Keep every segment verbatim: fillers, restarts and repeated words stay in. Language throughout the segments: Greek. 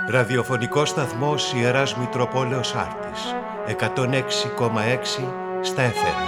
Ραδιοφωνικός σταθμός Ιεράς Μητροπόλεως Άρτης, εκατόν έξι κόμμα έξι στα εφ εμ.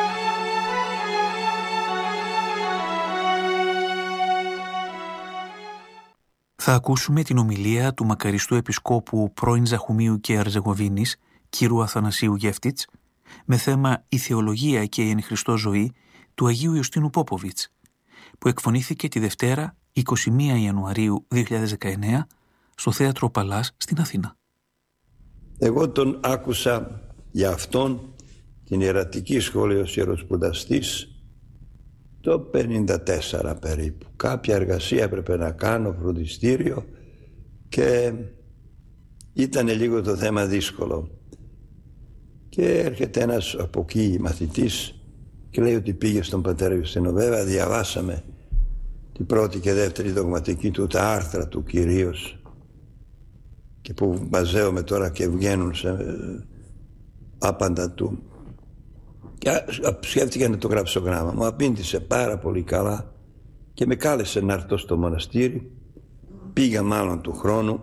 Θα ακούσουμε την ομιλία του μακαριστού επισκόπου πρώην Ζαχουμίου και Ερζεγοβίνης, κ. Αθανασίου Γεύτιτς, με θέμα «Η θεολογία και η εν Χριστώ ζωή» του Αγίου Ιουστίνου Πόποβιτς, που εκφωνήθηκε τη Δευτέρα εικοστή πρώτη Ιανουαρίου δύο χιλιάδες δεκαεννέα στο Θέατρο Παλάς στην Αθήνα. Εγώ τον άκουσα για αυτόν την ιερατική σχολή ως ιεροσπουδαστής το πενήντα τέσσερα περίπου. Κάποια εργασία έπρεπε να κάνω, φροντιστήριο, και ήταν λίγο το θέμα δύσκολο. Και έρχεται ένας από εκεί μαθητής και λέει ότι πήγε στον πατέρα Ιουστίνο. Βέβαια διαβάσαμε την πρώτη και δεύτερη δογματική του, τα άρθρα του κυρίως, και που μαζεύομαι τώρα και βγαίνουν σε άπαντα του. Και σκέφτηκα να το γράψω γράμμα. Μου απήντησε πάρα πολύ καλά και με κάλεσε να έρθω στο μοναστήρι. Πήγα μάλλον του χρόνου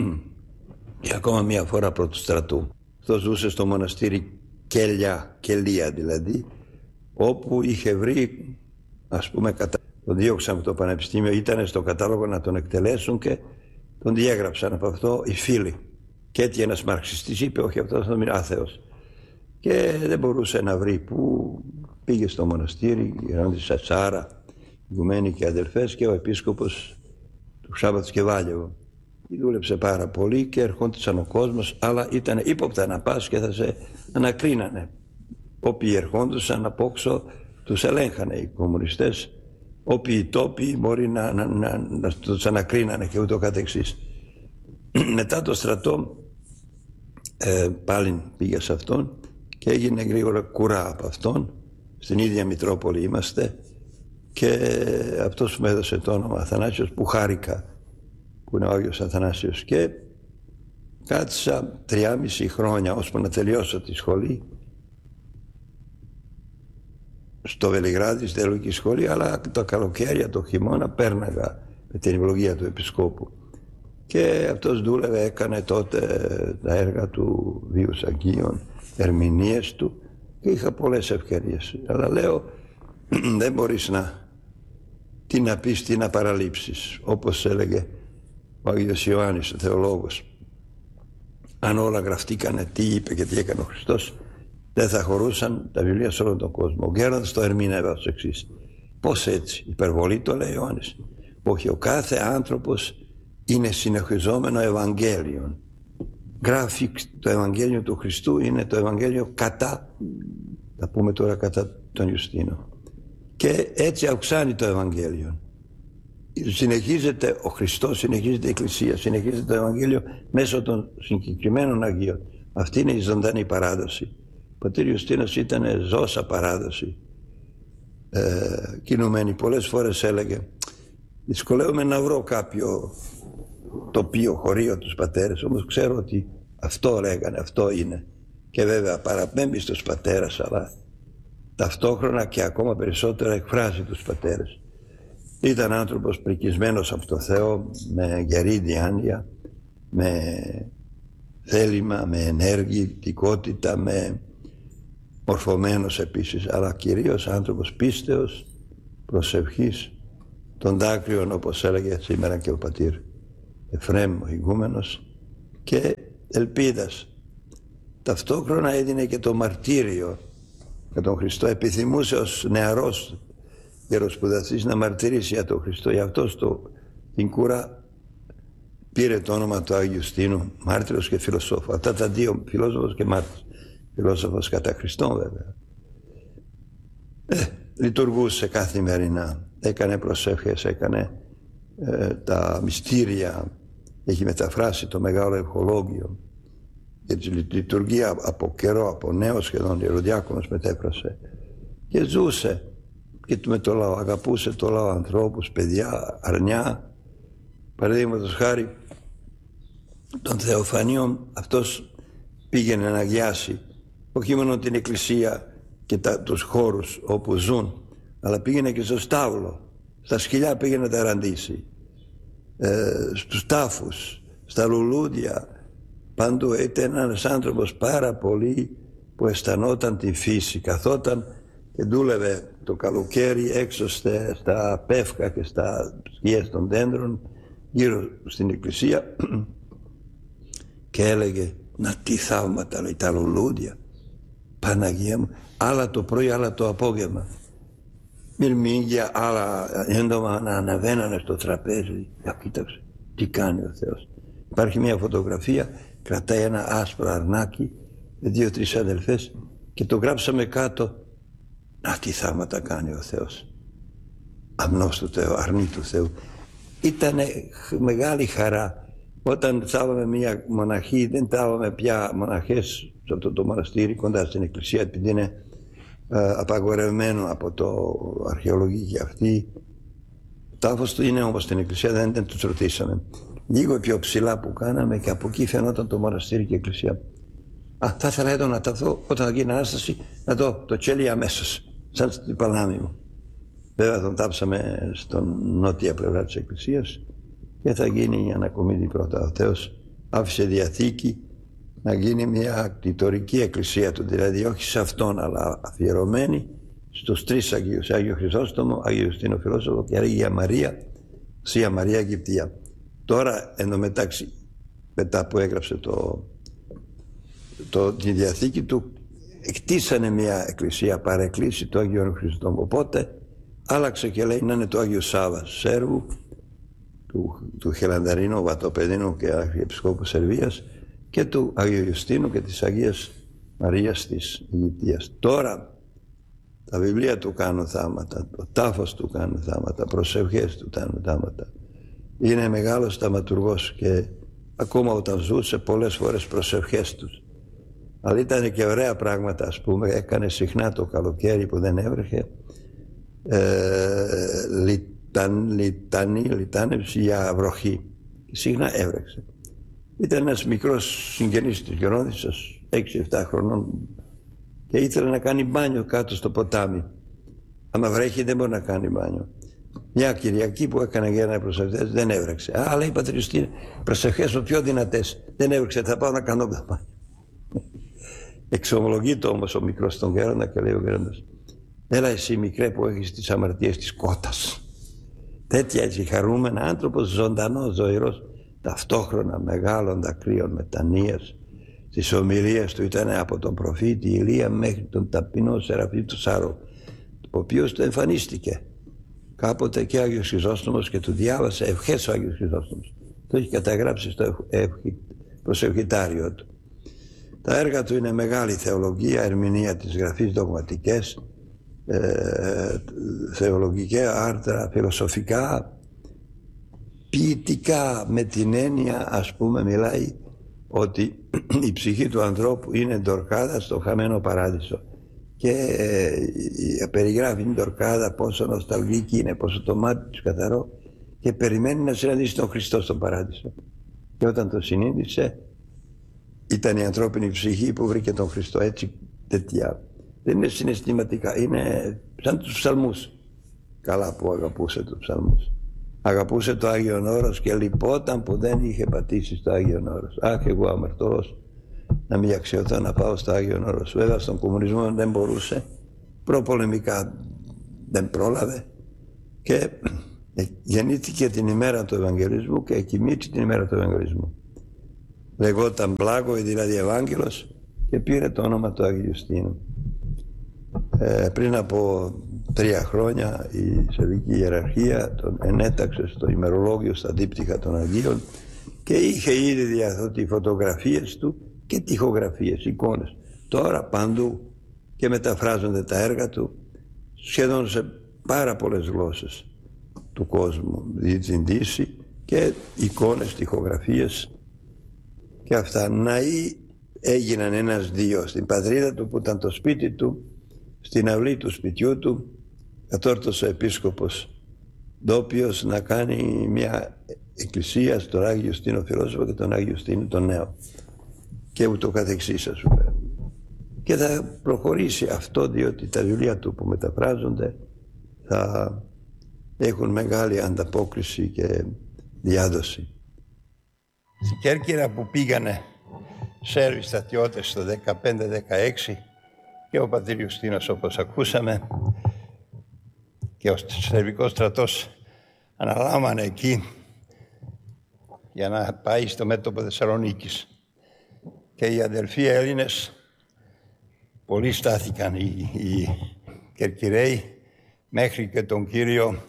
και ακόμα μία φορά πρώτου στρατού. Αυτό ζούσε στο μοναστήρι Κελιά, Κελία δηλαδή, όπου είχε βρει, ας πούμε, κατα... τον διώξαν από το πανεπιστήμιο, ήταν στο κατάλογο να τον εκτελέσουν και τον διέγραψαν από αυτό οι φίλοι. Και έτσι ένας μαρξιστής είπε, όχι, αυτός θα μείνει άθεος. Και δεν μπορούσε να βρει που. Πήγε στο μοναστήρι, ράντισα Σάρα, ηγουμένοι και αδελφές, και ο επίσκοπος του Σάββατος και Βάλιεβο. Δούλεψε πάρα πολύ και ερχόντουσαν ο κόσμος, αλλά ήταν ύποπτα να πας και θα σε ανακρίνανε. Όποιοι ερχόντουσαν από όξω τους ελέγχανε οι κομμουνιστές. Όποιοι τόποι μπορεί να, να, να, να τους ανακρίνανε και ούτω καθεξής. Μετά το στρατό ε, πάλι πήγε σε αυτόν και έγινε γρήγορα κουρά από αυτόν. Στην ίδια Μητρόπολη είμαστε, και αυτός που μου έδωσε το όνομα Αθανάσιος, που χάρηκα που είναι ο Άγιος Αθανάσιος. Και κάτσα τριάμιση χρόνια ώσπου να τελειώσω τη σχολή στο Βελιγράδι, στη θεολογική σχολή, αλλά το καλοκαίρια, το χειμώνα πέρναγα με την ευλογία του Επισκόπου. Και αυτός δούλευε, έκανε τότε τα έργα του Βίους Αγγείων, ερμηνείες του, και είχα πολλές ευκαιρίες. Αλλά λέω, δεν μπορείς να τι να πεις, τι να παραλείψεις. Όπως έλεγε ο Άγιος Ιωάννης, ο θεολόγος, αν όλα γραφτήκανε τι είπε και τι έκανε ο Χριστός, δεν θα χωρούσαν τα βιβλία σε όλο τον κόσμο. Ο Γκέροντας το ερμήνευε ως εξής. Πώς έτσι, υπερβολή το λέει ο Ιωάννης? Όχι, ο κάθε άνθρωπος είναι συνεχιζόμενο Ευαγγέλιο. Γράφει το Ευαγγέλιο του Χριστού, είναι το Ευαγγέλιο κατά, θα πούμε τώρα κατά τον Ιουστίνο. Και έτσι αυξάνει το Ευαγγέλιο. Συνεχίζεται ο Χριστός, συνεχίζεται η Εκκλησία, συνεχίζεται το Ευαγγέλιο μέσω των συγκεκριμένων Αγίων. Αυτή είναι η ζωντανή παράδοση. Ο πατήρ Ιουστίνος ήταν ζώσα παράδοση. Ε, κινουμένη. Πολλές φορές έλεγε, δυσκολεύομαι να βρω κάποιο τοπίο, χωρίο τους πατέρες, όμως ξέρω ότι αυτό λέγανε, αυτό είναι. Και βέβαια παραπέμπει στους πατέρες, αλλά ταυτόχρονα και ακόμα περισσότερο εκφράζει τους πατέρες. Ήταν άνθρωπος πρικισμένος από το Θεό, με γερή διάνοια, με θέλημα, με ενεργητικότητα, με μορφωμένος επίσης, αλλά κυρίως άνθρωπος πίστεως, προσευχής, των δάκρυων, όπως έλεγε σήμερα και ο πατήρ Εφραίμ ο ηγούμενος, και ελπίδας. Ταυτόχρονα έδινε και το μαρτύριο για τον Χριστό. Επιθυμούσε ως νεαρός ιεροσπουδαστής να μαρτυρήσει για τον Χριστό. Γι' αυτό στο, την κούρα πήρε το όνομα του Άγιου Ιουστίνου, μάρτυρος και φιλοσόφο. Αυτά τα δύο, φιλόσοφος και μάρτυρος. Φιλόσοφος κατά Χριστόν βέβαια. Ε, λειτουργούσε καθημερινά, έκανε προσεύχες, έκανε ε, τα μυστήρια, έχει μεταφράσει το μεγάλο ευχολόγιο. Για τη λειτουργία από καιρό, από νέο σχεδόν ιεροδιάκονος μετέφρασε. Και ζούσε και με το λαό, αγαπούσε το λαό, ανθρώπους, παιδιά, αρνιά. Παραδείγματος χάρη των Θεοφανίων, αυτός πήγαινε να αγιάσει όχι μόνο την εκκλησία και τα, τους χώρους όπου ζουν, αλλά πήγαινε και στο στάβλο, στα σκυλιά πήγαινε να τα ραντίσει, ε, στους τάφους, στα λουλούδια, παντού. Ήταν ένας άνθρωπος πάρα πολύ που αισθανόταν τη φύση. Καθόταν και δούλευε το καλοκαίρι έξω στα, στα πεύκα και στα σκιές των δέντρων γύρω στην εκκλησία και έλεγε, να τι θαύματα, λέει, τα λουλούδια, Παναγία μου, άλλα το πρωί, άλλα το απόγευμα. Μυρμήγκια, άλλα έντομα να αναβαίνανε στο τραπέζι. Για κοίταξε, τι κάνει ο Θεός. Υπάρχει μια φωτογραφία, κρατάει ένα άσπρο αρνάκι με δύο-τρεις αδελφές και το γράψαμε κάτω. Να τι θαύματα κάνει ο Θεός. Αμνός του Θεού, αρνή του Θεού. Ήτανε μεγάλη χαρά. Όταν θάβαμε μια μοναχή, δεν θάβαμε πια μοναχές σε αυτό το μοναστήρι κοντά στην εκκλησία, επειδή είναι ε, απαγορευμένο από το αρχαιολογική αυτή. Ο τάφος του είναι όμως στην εκκλησία, δεν, δεν τους ρωτήσαμε. Λίγο πιο ψηλά που κάναμε και από εκεί φαινόταν το μοναστήρι και η εκκλησία. Α, θα ήθελα εδώ να ταθώ όταν γίνει Ανάσταση, να δω το τσέλι αμέσως, σαν στην παλάμη μου. Βέβαια τον τάψαμε στον νότια πλευρά της εκκλησίας και θα γίνει η ανακομίδη πρώτα. Ο Θεός άφησε διαθήκη να γίνει μια κτητορική εκκλησία του, δηλαδή όχι σε αυτόν, αλλά αφιερωμένη στους τρεις Αγίους, Άγιο Χρυσόστομο, Άγιο Ιουστίνο Φιλόσοφο και Αγία Μαρία, Σία Μαρία Αιγυπτία. Τώρα εντωμεταξύ, μετά που έγραψε το, το, τη διαθήκη του, κτίσανε μια εκκλησία παρεκκλήση του Αγίου Χρυσόστομου. Οπότε άλλαξε και λέει να είναι το Άγιο Σάββα Σέρβου, του, του Χελανδαρίνου, Βατοπεδίνου και Αρχιεπισκόπου Σερβίας και του Αγίου Ιουστίνου και της Αγίας Μαρίας της Αιγυπτίας. Τώρα τα βιβλία του κάνουν θάματα, ο τάφος του κάνουν θάματα, προσευχές του κάνουν θάματα. Είναι μεγάλος θαματουργός και ακόμα όταν ζούσε πολλές φορές προσευχές τους. Αλλά ήταν και ωραία πράγματα, ας πούμε, έκανε συχνά το καλοκαίρι που δεν έβρεχε ε, λιταν, λιτανή, λιτάνευση για βροχή. Συχνά έβρεξε. Ήταν ένας μικρός συγγενής της Γερόνισσας, έξι εφτά χρονών, και ήθελε να κάνει μπάνιο κάτω στο ποτάμι. Άμα βρέχει δεν μπορεί να κάνει μπάνιο. Μια Κυριακή που έκανε για ένα προσευχές δεν έβρεξε. Α, λέει Πατήρ Ιουστίνε, προσευχές μου πιο δυνατές. Δεν έβρεξε, θα πάω να κάνω μπάνιο. Εξομολογείται όμως ο μικρός στον γέροντα και λέει ο γέροντας, έλα εσύ μικρέ που έχεις τις αμαρτίες της κότας. Τέτοια έτσι χαρούμενα άνθρωπος, ζωντανός, ζωηρός, ταυτόχρονα μεγάλων δακρύων μετανοίας. Στις ομιλίες του ήταν από τον προφήτη Ηλία μέχρι τον ταπεινό Σεραφείμ του Σάρο, ο οποίος του εμφανίστηκε κάποτε και Άγιος Χρυσόστομος και του διάβασε ευχές ο Άγιος Χρυσόστομος. Το έχει καταγράψει στο προσευχητάριο του. Τα έργα του είναι μεγάλη θεολογία, ερμηνεία της γραφής, δογματικές, ε, θεολογικά άρθρα, φιλοσοφικά, ποιητικά, με την έννοια, ας πούμε, μιλάει ότι η ψυχή του ανθρώπου είναι ντορκάδα στο χαμένο παράδεισο και ε, περιγράφει την ντορκάδα πόσο νοσταλγική είναι, πόσο το μάτι του καθαρό και περιμένει να συναντήσει τον Χριστό στον παράδεισο. Και όταν το συνείδησε, ήταν η ανθρώπινη ψυχή που βρήκε τον Χριστό. Έτσι, τέτοια. Δεν είναι συναισθηματικά, είναι σαν τους ψαλμούς. Καλά που αγαπούσε τους ψαλμούς. Αγαπούσε το Άγιον Όρος και λυπόταν που δεν είχε πατήσει στο Άγιον Όρος. Αχ, εγώ αμαρτωλός, να μην αξιωθώ να πάω στο Άγιον Όρος. Βέβαια στον κομμουνισμό δεν μπορούσε, προπολεμικά δεν πρόλαβε και γεννήθηκε την ημέρα του Ευαγγελισμού και εκοιμήθη την ημέρα του Ευαγγελισμού. Λεγόταν Πλάγο, δηλαδή Ευάγγελος, και πήρε το όνομα του Αγίου Ιουστίνου. Ε, πριν από τρία χρόνια η Σερβική Ιεραρχία τον ενέταξε στο ημερολόγιο στα δίπτυχα των Αγίων και είχε ήδη διαθέτει φωτογραφίες του και τοιχογραφίες, εικόνες. Τώρα παντού και μεταφράζονται τα έργα του σχεδόν σε πάρα πολλές γλώσσες του κόσμου, στην Δύση, και εικόνες, τοιχογραφίες και αυτά. Ναοί έγιναν ένας δύο στην πατρίδα του που ήταν το σπίτι του. Στην αυλή του σπιτιού του κατόρθωσε ο επίσκοπος ντόπιος να κάνει μια εκκλησία στον Άγιο Ιουστίνο Φιλόσοφο και τον Άγιο Ιουστίνο τον Νέο και ούτω καθεξής, ας πούμε. Και θα προχωρήσει αυτό, διότι τα βιβλία του που μεταφράζονται θα έχουν μεγάλη ανταπόκριση και διάδοση. Στην Κέρκυρα που πήγανε Σέρβοι στρατιώτες το δεκαπέντε δεκαέξι και ο πατήρ Ιουστίνος, όπως ακούσαμε, και ο σερβικός στρατός αναλάμβανε εκεί για να πάει στο μέτωπο Θεσσαλονίκης. Και οι αδελφοί Έλληνες πολλοί στάθηκαν, οι, οι Κερκυραίοι, μέχρι και τον κύριο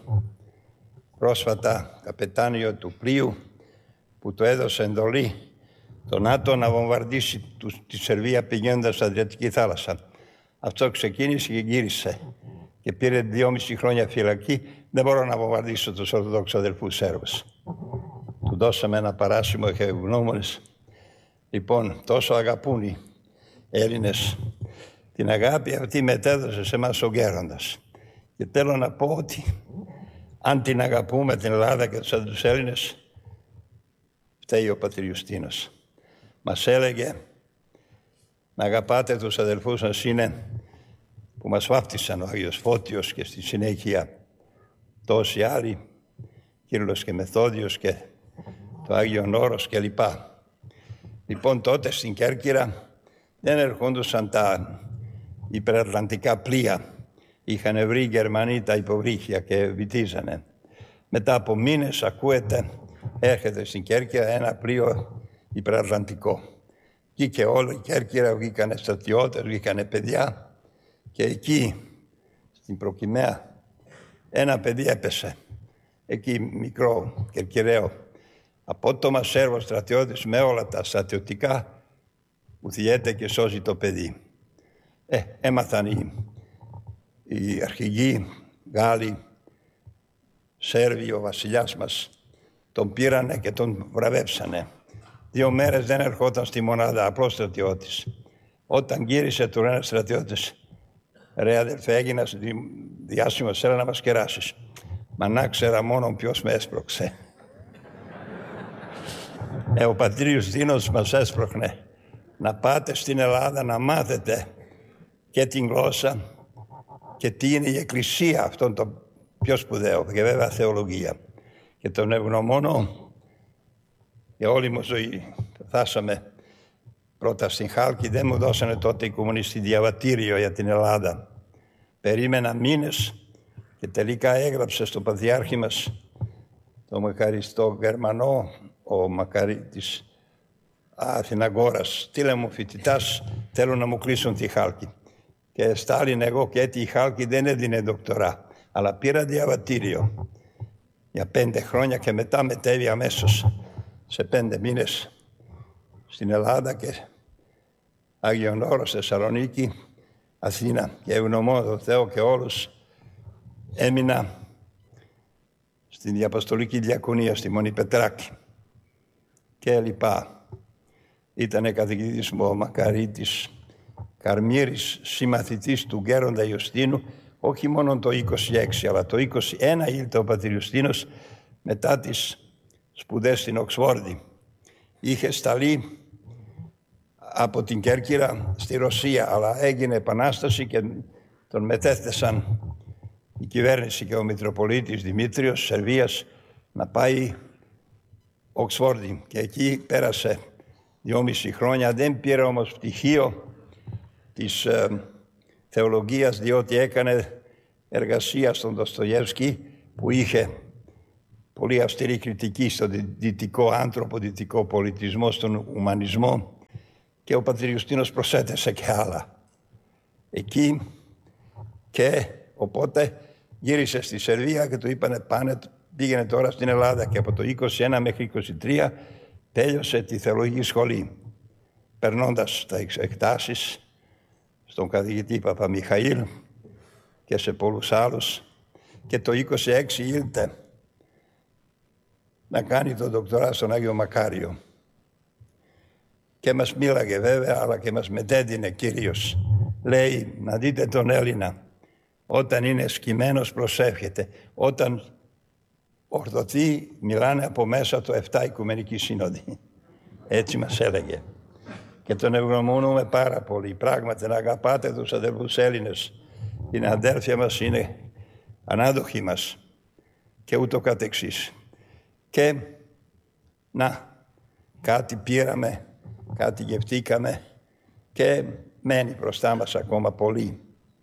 πρόσφατα καπετάνιο του πλοίου που του έδωσε εντολή το ΝΑΤΟ να βομβαρδίσει τη Σερβία πηγαίνοντας στην Αδριατική θάλασσα. Αυτό ξεκίνησε και γύρισε και πήρε δυόμιση χρόνια φυλακή. Δεν μπορώ να βομβαρδίσω τους Ορθοδόξους αδελφούς Σέρβους. Του δώσαμε ένα παράσημο και ευγνώμονες. Λοιπόν, τόσο αγαπούν οι Έλληνες. Την αγάπη αυτή μετέδωσε σε εμάς ο Γέροντας. Και θέλω να πω ότι αν την αγαπούμε την Ελλάδα και τους Έλληνες, φταίει ο πατήρ Ιουστίνος. Μας έλεγε να αγαπάτε τους αδελφούς σας, είναι που μας βάφτισαν ο Άγιος Φώτιος και στη συνέχεια τόσοι άλλοι, Κύριλλος και Μεθόδιος και το Άγιον Όρος κλπ. Λοιπόν, τότε στην Κέρκυρα δεν ερχόντουσαν τα υπερατλαντικά πλοία. Είχαν βρει οι Γερμανοί τα υποβρύχια και βυτίζανε. Μετά από μήνες ακούεται, έρχεται στην Κέρκυρα ένα πλοίο υπερατλαντικό. Εκεί και όλη η Κέρκυρα βγήκανε στρατιώτες, βγήκανε παιδιά και εκεί στην Προκυμαία ένα παιδί έπεσε. Εκεί μικρό Κερκυραίο, απότομα Σέρβος στρατιώτης με όλα τα στρατιωτικά, ουθιέται και σώζει το παιδί. Ε, έμαθαν οι, οι αρχηγοί Γάλλοι, Σέρβοι, ο βασιλιάς μας, τον πήρανε και τον βραβεύσανε. Δύο μέρες δεν ερχόταν στη μονάδα, απλός στρατιώτης. Όταν γύρισε του ένας στρατιώτης, ρε αδελφέ, έγινα διάσημος, έλα να μας κεράσεις. Μα να ξέρα μόνο ποιος με έσπρωξε. Ε, ο πατήρ Ιουστίνος μας έσπρωχνε να πάτε στην Ελλάδα να μάθετε και την γλώσσα και τι είναι η Εκκλησία, αυτό το πιο σπουδαίο, και βέβαια θεολογία. Και τον ευγνωμόνω για όλη μου ζωή. Φτάσαμε πρώτα στην Χάλκη, δεν μου δώσανε τότε οι κομμουνιστοί διαβατήριο για την Ελλάδα. Περίμενα μήνες και τελικά έγραψε στον Πατριάρχη μας, τον μακαριστό Γερμανό, ο μακαρίτης Αθηναγόρας, στείλε μου φοιτητάς, θέλω να μου κλείσουν τη Χάλκη. Και Στάλιν εγώ και έτσι η Χάλκη δεν έδινε δοκτορά, αλλά πήρα διαβατήριο για πέντε χρόνια και μετά μετέβη αμέσως σε πέντε μήνες στην Ελλάδα και Άγιον Όρος, Θεσσαλονίκη, Αθήνα. Και ευγνωμώ τον Θεό και όλους, έμεινα στην Διαποστολική Διακονία στη Μονή Πετράκη και λοιπά. Ήτανε καθηγητής μου ο Μακαρίτης Καρμύρης, συμμαθητής του Γέροντα Ιουστίνου, όχι μόνο το είκοσι έξι, αλλά το είκοσι ένα ήλθε ο πατήρ Ιουστίνος μετά τις σπουδές στην Οξφόρδη. Είχε σταλεί από την Κέρκυρα στη Ρωσία, αλλά έγινε επανάσταση και τον μετέθεσαν η κυβέρνηση και ο Μητροπολίτης Δημήτριος Σερβίας να πάει Οξφόρδη. Και εκεί πέρασε δυόμιση χρόνια. Δεν πήρε όμως πτυχίο της ε, θεολογίας, διότι έκανε εργασία στον Δοστογεύσκη που είχε πολύ αυστηρή κριτική στον δυτικό άνθρωπο, δυτικό πολιτισμό, στον ουμανισμό, και ο πατήρ Ιουστίνος προσέθεσε και άλλα εκεί. Και οπότε γύρισε στη Σερβία και του είπανε πάνε, πήγαινε τώρα στην Ελλάδα, και από το είκοσι ένα μέχρι είκοσι τρία τέλειωσε τη θεολογική σχολή, περνώντας τα εκτάσεις στον καθηγητή Παπαμιχαήλ και σε πολλούς άλλους, και το είκοσι έξι ήλθε να κάνει το δοκτορά στον Άγιο Μακάριο. Και μας μίλαγε βέβαια, αλλά και μας μετέδινε κυρίως. Λέει, να δείτε τον Έλληνα, όταν είναι σκυμμένος προσεύχεται, όταν ορθωθεί μιλάνε από μέσα το εφτά Οικουμενική Σύνοδη. Έτσι μας έλεγε. Και τον ευγνωμονούμε πάρα πολύ. Πράγματι να αγαπάτε τους αδελφούς Έλληνες. Είναι αδέλφια μας, είναι ανάδοχοι μας και ούτω καθεξής. Και να, κάτι πήραμε, κάτι γευτήκαμε και μένει μπροστά μας ακόμα πολύ.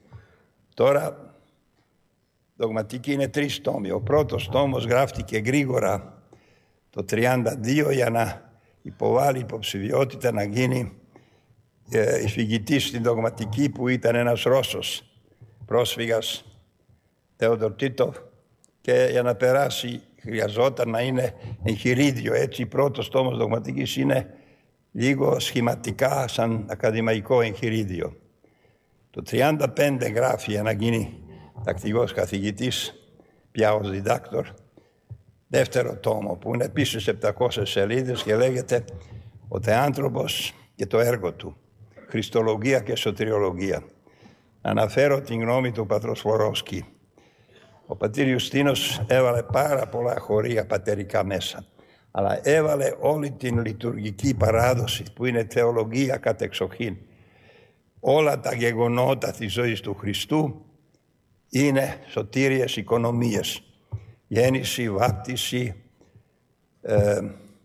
Τώρα, δογματική είναι τρεις τόμοι. Ο πρώτος τόμος γράφτηκε γρήγορα το τριάντα δύο για να υποβάλει υποψηφιότητα να γίνει ε, εισηγητής στην δογματική, που ήταν ένας Ρώσος πρόσφυγας, Θεόδωρ Τίτοφ, και για να περάσει χρειαζόταν να είναι εγχειρίδιο. Έτσι, ο πρώτος τόμος δογματικής είναι λίγο σχηματικά σαν ακαδημαϊκό εγχειρίδιο. Το τριάντα πέντε γράφει για να γίνει τακτικός καθηγητής, πια ως διδάκτορ, δεύτερο τόμο, που είναι επίσης επτακόσιες σελίδες και λέγεται «Ο Θεάνθρωπος και το έργο του, Χριστολογία και Σωτηριολογία». Αναφέρω την γνώμη του πατρός Φλωρόσκι. Ο πατήρ Ιουστίνος έβαλε πάρα πολλά χωρία πατερικά μέσα, αλλά έβαλε όλη την λειτουργική παράδοση που είναι θεολογία κατεξοχήν. Όλα τα γεγονότα της ζωής του Χριστού είναι σωτήριες οικονομίες. Γέννηση, βάπτιση, ε,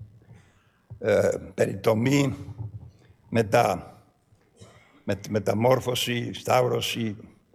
ε, περιτομή, μετά με, μεταμόρφωση, σταύρωση,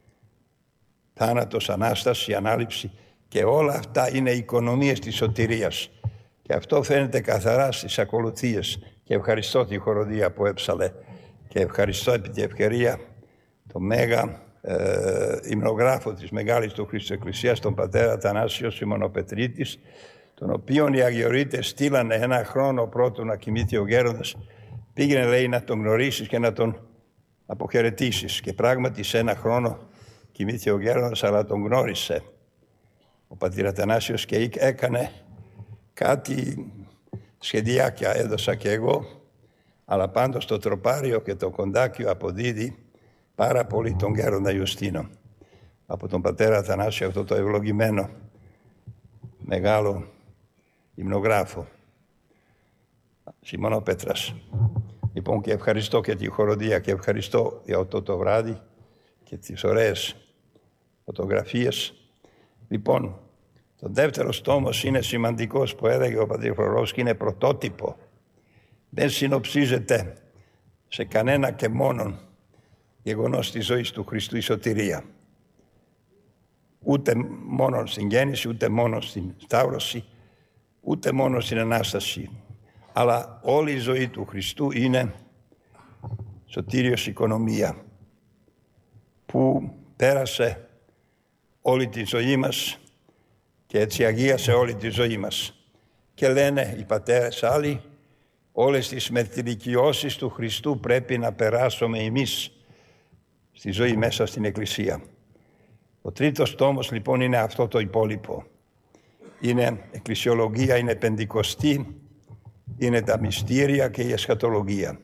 θάνατος, Ανάσταση, Ανάληψη, και όλα αυτά είναι οικονομίες της σωτηρίας. Και αυτό φαίνεται καθαρά στις ακολουθίες. Και ευχαριστώ τη χοροδία που έψαλε και ευχαριστώ επί τη ευκαιρία το μέγα ε, υμνογράφο της Μεγάλης του Χριστού Εκκλησίας, τον πατέρα Αθανάσιο Σιμωνοπετρίτης, τον οποίον οι Αγιορείτες στείλανε ένα χρόνο πρώτου να κοιμήθει ο γέροντας. Πήγαινε, λέει, να τον γνωρίσεις και να τον αποχαιρετήσεις. Και πράγματι σε ένα χρόνο κοιμήθηκε ο γέροντας, αλλά τον γνώρισε ο πατήρ Αθανάσιος και έκανε κάτι σχεδιάκια, έδωσα και εγώ, αλλά πάντως το τροπάριο και το κοντάκιο αποδίδει πάρα πολύ τον γέροντα Ιουστίνο. Από τον πατέρα Αθανάσιο αυτό το ευλογημένο μεγάλο υμνογράφο, Σιμωνοπέτρας. Λοιπόν, και ευχαριστώ και τη χοροδία και ευχαριστώ για αυτό το βράδυ και τις ωραίες φωτογραφίες. Λοιπόν, το δεύτερος τόμος είναι σημαντικός, που έλεγε ο πατήρ Φλωρόσκι, είναι πρωτότυπο. Δεν συνοψίζεται σε κανένα και μόνον γεγονός της ζωής του Χριστού η σωτηρία. Ούτε μόνο στην γέννηση, ούτε μόνο στην σταύρωση, ούτε μόνο στην Ανάσταση. Αλλά όλη η ζωή του Χριστού είναι σωτήριος οικονομία, που πέρασε όλη τη ζωή μας και έτσι αγίασε όλη τη ζωή μας. Και λένε οι πατέρες άλλοι, όλες τις μαρτυρικιώσεις του Χριστού πρέπει να περάσουμε εμείς στη ζωή μέσα στην Εκκλησία. Ο τρίτος τόμος λοιπόν είναι αυτό το υπόλοιπο. Είναι εκκλησιολογία, είναι πεντηκοστή, είναι τα μυστήρια και η εσχατολογία.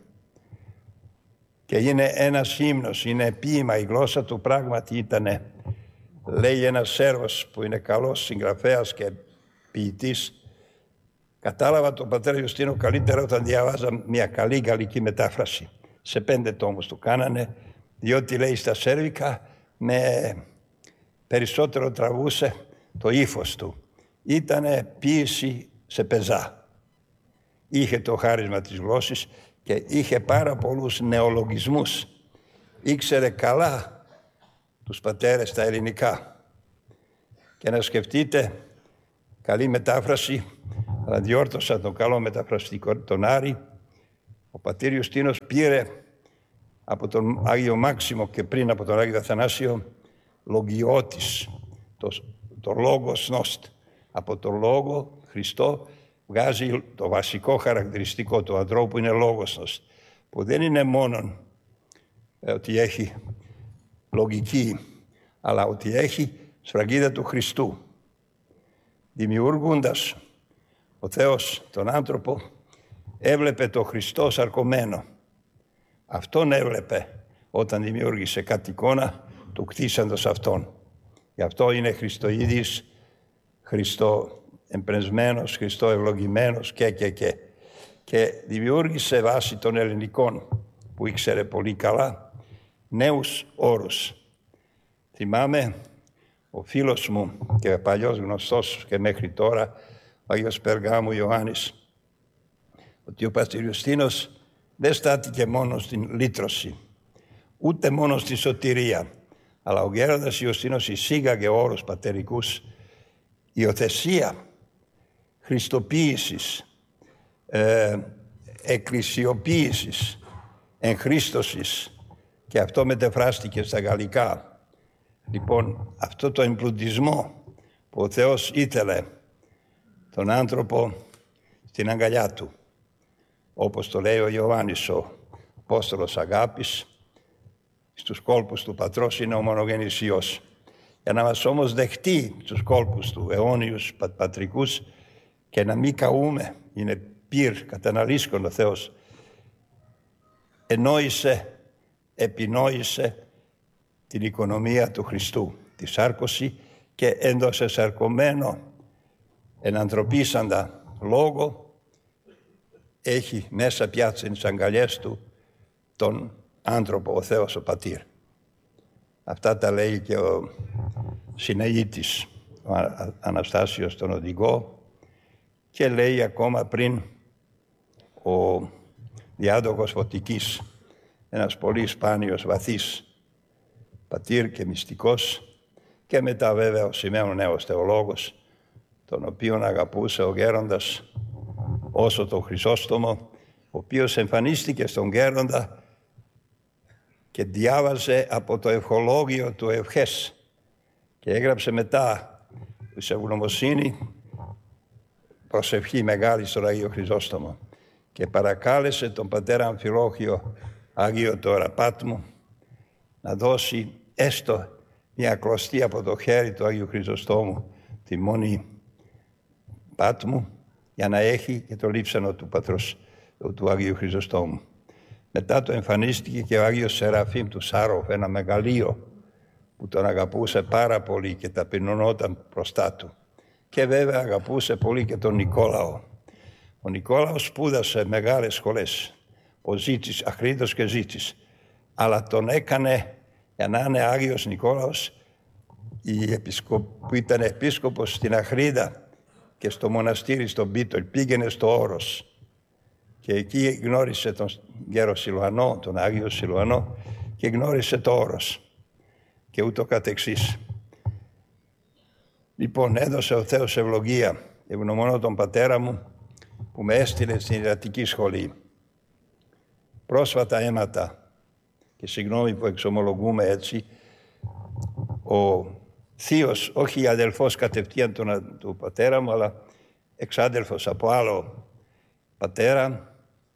Και είναι ένας ύμνος, είναι ποίημα, η γλώσσα του πράγματι ήτανε. Λέει ένας Σέρβος που είναι καλός συγγραφέας και ποιητής, κατάλαβα τον πατέρα Ιουστίνο καλύτερα όταν διαβάζα μια καλή γαλλική μετάφραση. Σε πέντε τόμους του κάνανε, διότι λέει στα σέρβικα με περισσότερο τραβούσε το ύφος του. Ήτανε ποίηση σε πεζά. Είχε το χάρισμα της γλώσσης και είχε πάρα πολλούς νεολογισμούς. Ήξερε καλά τους πατέρες στα ελληνικά. Και να σκεφτείτε, καλή μετάφραση, αλλά διόρθωσα τον καλό μεταφραστικό τον Άρη. Ο πατήρ Ιουστίνος πήρε από τον Άγιο Μάξιμο και πριν από τον Άγιο Αθανάσιο λογιώτης, το, το λόγος νόστ. Από το λόγο Χριστό βγάζει το βασικό χαρακτηριστικό του ανθρώπου, είναι λόγος νόστ, που δεν είναι μόνο ε, ότι έχει λογική, αλλά ότι έχει σφραγίδα του Χριστού. Δημιουργούντας ο Θεός τον άνθρωπο, έβλεπε το Χριστό σαρκωμένο. Αυτόν έβλεπε όταν δημιούργησε κατ' εικόνα του κτίσαντος αυτόν. Γι' αυτό είναι Χριστοίδης, Χριστό εμπρεσμένος, Χριστό ευλογημένος και και και. Και δημιούργησε βάσει των ελληνικών που ήξερε πολύ καλά νέους όρους. Θυμάμαι ο φίλος μου και παλιός γνωστός και μέχρι τώρα, ο Άγιος Περγάμου Ιωάννης, ότι ο πατήρ Ιουστίνος δεν στάθηκε μόνο στην λύτρωση, ούτε μόνο στη σωτηρία, αλλά ο γέροντας Ιουστίνος εισήγαγε όρους πατερικούς, υιοθεσία, χριστοποίησης, ε, εκκλησιοποίησης, εγχρίστωσης, και αυτό μετεφράστηκε στα γαλλικά. Λοιπόν, αυτό το εμπλουτισμό που ο Θεός ήθελε τον άνθρωπο στην αγκαλιά του, όπως το λέει ο Ιωάννης ο Απόστολος αγάπης, στους κόλπους του Πατρός είναι ο μονογενής Υιός. Για να μας όμως δεχτεί τους κόλπους του αιώνιους πατρικούς και να μην καούμε, είναι πυρ καταναλύσκον ο Θεός, ενόησε, επινόησε την οικονομία του Χριστού, τη σάρκωση, και έδωσε σαρκωμένο ενανθρωπίσαντα λόγο, έχει μέσα πια στις αγκαλιές του τον άνθρωπο, ο Θεός ο Πατήρ. Αυτά τα λέει και ο Συναήτης, ο Αναστάσιος τον Οδηγό, και λέει ακόμα πριν ο διάδοχος Φωτικής, ένας πολύ σπάνιος βαθύς πατήρ και μυστικός, και μετά βέβαια ο Σημαίων νέος θεολόγος, τον οποίον αγαπούσε ο γέροντας όσο τον Χρυσόστομο, ο οποίος εμφανίστηκε στον γέροντα και διάβαζε από το ευχολόγιο του ευχές και έγραψε μετά σε ευγνωμοσύνη προσευχή μεγάλη στον Αγίο Χρυσόστομο και παρακάλεσε τον πατέρα Αμφιλόχιο Άγιο τώρα Πάτμου να δώσει έστω μια κλωστή από το χέρι του Αγίου Χρυσοστόμου τη Μονή Πάτμου, για να έχει και το λείψανο του πατρός του Αγίου Χρυσοστόμου. Μετά το εμφανίστηκε και ο Άγιος Σεραφείμ του Σάροφ, ένα μεγαλείο που τον αγαπούσε πάρα πολύ και ταπεινωνόταν μπροστά του. Και βέβαια αγαπούσε πολύ και τον Νικόλαο. Ο Νικόλαος σπούδασε μεγάλες σχολές, ο Ζήτσης, Αχρίδος και Ζήτσης, αλλά τον έκανε για να είναι Άγιος Νικόλαος η επισκο... που ήταν επίσκοπος στην Αχρίδα και στο μοναστήρι στον Πίτολ, πήγαινε στο Όρος και εκεί γνώρισε τον γέρο Σιλουανό, τον Άγιο Σιλουανό, και γνώρισε το Όρος και ούτω καθεξής. Λοιπόν, έδωσε ο Θεός ευλογία. Ευγνωμονώ τον πατέρα μου που με έστειλε στην ιερατική σχολή. Πρόσφατα αίματα, και συγγνώμη που εξομολογούμε έτσι, ο θείος, όχι αδελφός κατευθείαν του, του πατέρα μου, αλλά εξάδελφος από άλλο πατέρα,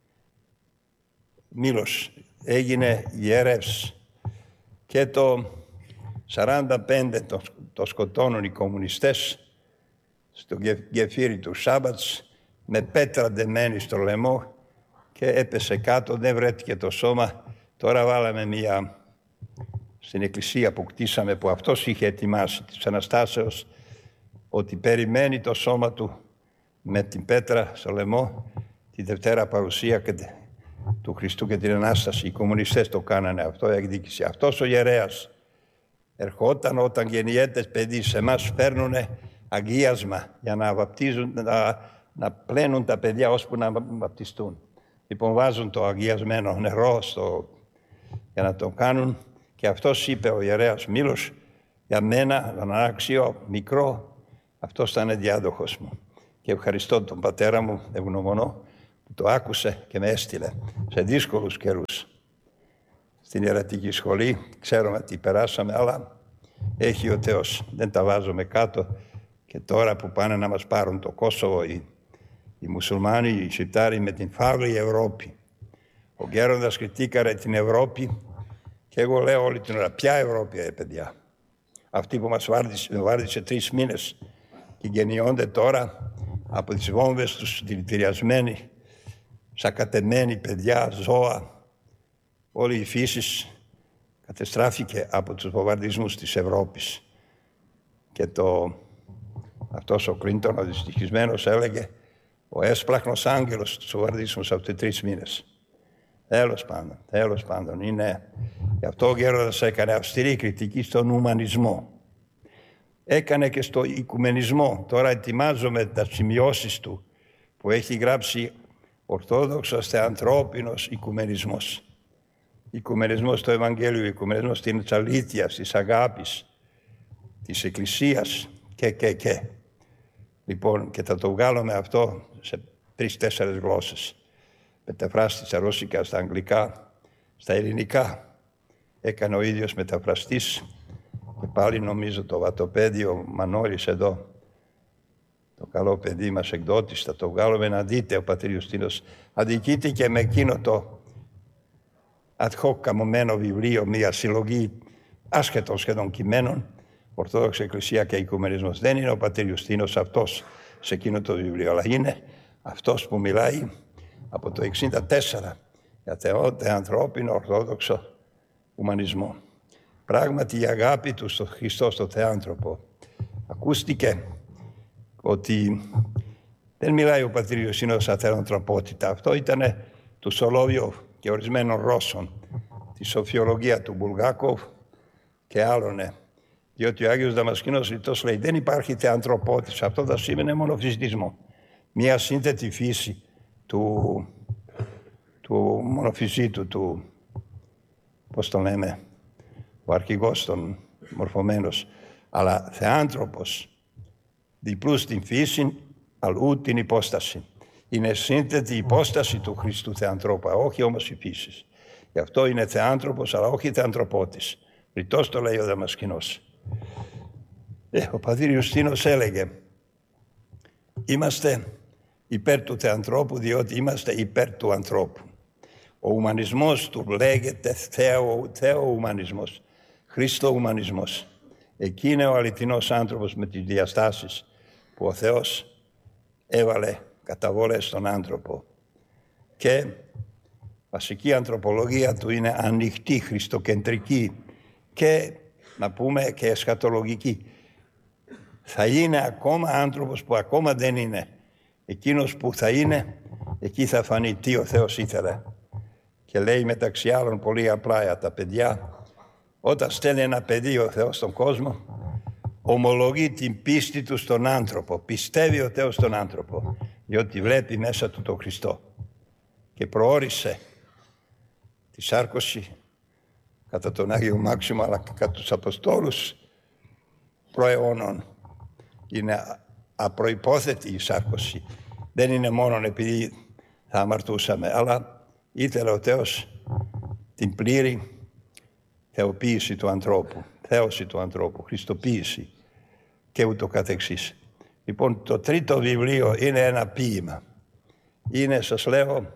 Μήλος, έγινε ιερεύς και το σαράντα πέντε το, το σκοτώνουν οι κομμουνιστές στο γεφύρι του Σάμπατς με πέτρα ντεμένη στο λαιμό και έπεσε κάτω, δεν βρέθηκε το σώμα. Τώρα βάλαμε μία στην εκκλησία που κτίσαμε, που αυτός είχε ετοιμάσει της Αναστάσεως, ότι περιμένει το σώμα του με την πέτρα στο λαιμό τη Δευτέρα Παρουσία και του Χριστού και την Ανάσταση. Οι κομμουνιστές το κάνανε αυτό, η εκδίκηση. Αυτός ο ιερέας ερχόταν όταν γεννιέται παιδί, σε εμάς φέρνουνε αγίασμα για να βαπτίζουν, να, να πλένουν τα παιδιά ώσπου να βαπτιστούν. Λοιπόν, βάζουν το αγιασμένο νερό στο, για να το κάνουν, και αυτός είπε ο ιερέας Μήλος, για μένα, τον άξιο μικρό, αυτός ήταν διάδοχος μου. Και ευχαριστώ τον πατέρα μου, ευγνωμονώ, που το άκουσε και με έστειλε σε δύσκολους καιρούς στην ιερατική σχολή. Ξέρουμε τι περάσαμε, αλλά έχει ο Θεός. Δεν τα βάζουμε κάτω. Και τώρα που πάνε να μας πάρουν το Κόσοβο οι, οι μουσουλμάνοι, οι Σιτάροι, με την φαύλη Ευρώπη. Ο γέροντας κριτήκαρε την Ευρώπη και εγώ λέω όλη την ώρα, ποια Ευρώπη, ε, παιδιά. Αυτή που μας βάρδισε, βάρδισε τρεις μήνες και γεννιόνται τώρα από τις βόμβες τους δηλητηριασμένοι, σακατεμένοι παιδιά, ζώα. Όλη η φύση κατεστράφηκε από τους βομβαρδισμούς της Ευρώπης. Και το, αυτός ο Κλίντον, ο δυστυχισμένος, έλεγε ο έσπλαχνος άγγελος τους βομβαρδισμούς από τους τρεις μήνες. Τέλος πάντων, τέλος πάντων, είναι... Γι' αυτό ο γέροντας έκανε αυστηρή κριτική στον ουμανισμό. Έκανε και στο οικουμενισμό. Τώρα ετοιμάζομαι τα σημειώσεις του που έχει γράψει Ορθόδοξος θεανθρώπινος οικουμενισμός. Οικουμενισμός του Ευαγγέλιου, οικουμενισμός της αλήθειας, της αγάπης, της Εκκλησίας και, και, και. Λοιπόν, και θα το βγάλουμε αυτό σε τρεις-τέσσερις γλώσσες. Μεταφράστη στα ρώσικα, στα αγγλικά, στα ελληνικά. Έκανε ο ίδιος μεταφραστής και πάλι νομίζω το Βατοπέδιο Μανώρης εδώ, το καλό παιδί μας εκδότης, θα το βγάλουμε να δείτε. Ο πατήρ Ιουστίνος αδικήθηκε με εκείνο το ad hoc καμωμένο βιβλίο, μια συλλογή άσχετων σχεδόν κειμένων, Ορθόδοξη Εκκλησία και Οικουμενισμός. Δεν είναι ο πατήρ Ιουστίνος αυτός σε εκείνο το βιβλίο, αλλά είναι αυτός που μιλάει από το εξήντα τέσσερα για θεανθρώπινο ορθόδοξο ουμανισμό. Πράγματι η αγάπη του στο Χριστό, στο θεάνθρωπο. Ακούστηκε ότι δεν μιλάει ο πατήρ Ιουστίνος σαν θεανθρωπότητα. Αυτό ήταν του Σολόβιοφ και ορισμένων Ρώσων, τη σοφιολογία του Μπουλγάκοφ και άλλων. Διότι ο Άγιος Δαμασκηνός Ρητός λέει δεν υπάρχει θεανθρωπότης. Αυτό θα σήμαινε μονοφυσιτισμό. Μια σύνθετη φύση του, του μονοφυσίτου, του, πώς το λέμε, ο αρχηγός των μορφωμένος. Αλλά θεάνθρωπος, διπλούς την φύση, αλλού την υπόσταση. Είναι σύνθετη υπόσταση του Χριστού θεανθρώπα, όχι όμως η φύση. Γι' αυτό είναι θεάνθρωπος, αλλά όχι θεανθρωπότης. Ρητός το λέει ο Δαμασκηνός. Ε, ο πατήρ Ιουστίνος έλεγε είμαστε υπέρ του θεανθρώπου διότι είμαστε υπέρ του ανθρώπου. Ο ουμανισμός του λέγεται θεο, θεο-ουμανισμός, Χριστο-ουμανισμός. Εκεί είναι ο αληθινός άνθρωπος με τις διαστάσεις που ο Θεός έβαλε καταβόλες στον άνθρωπο. Και βασική ανθρωπολογία του είναι ανοιχτή, χριστοκεντρική και να πούμε και εσχατολογική. Θα είναι ακόμα άνθρωπος που ακόμα δεν είναι. Εκείνος που θα είναι, εκεί θα φανεί τι ο Θεός ήθελε. Και λέει μεταξύ άλλων πολύ απλά για τα παιδιά, όταν στέλνει ένα παιδί ο Θεός στον κόσμο, ομολογεί την πίστη του στον άνθρωπο. Πιστεύει ο Θεός στον άνθρωπο, διότι βλέπει μέσα του τον Χριστό. Και προώρισε τη σάρκωση κατά τον Άγιο Μάξιμο, αλλά και κατά τους Αποστόλους προαιώνων. Είναι απροϋπόθετη η σάρκωση. Δεν είναι μόνο επειδή θα αμαρτούσαμε, αλλά ήθελε ο Θεός την πλήρη θεοποίηση του ανθρώπου, θέωση του ανθρώπου, χριστοποίηση και ούτω καθεξής. Λοιπόν, το τρίτο βιβλίο είναι ένα ποίημα. Είναι, σας λέω,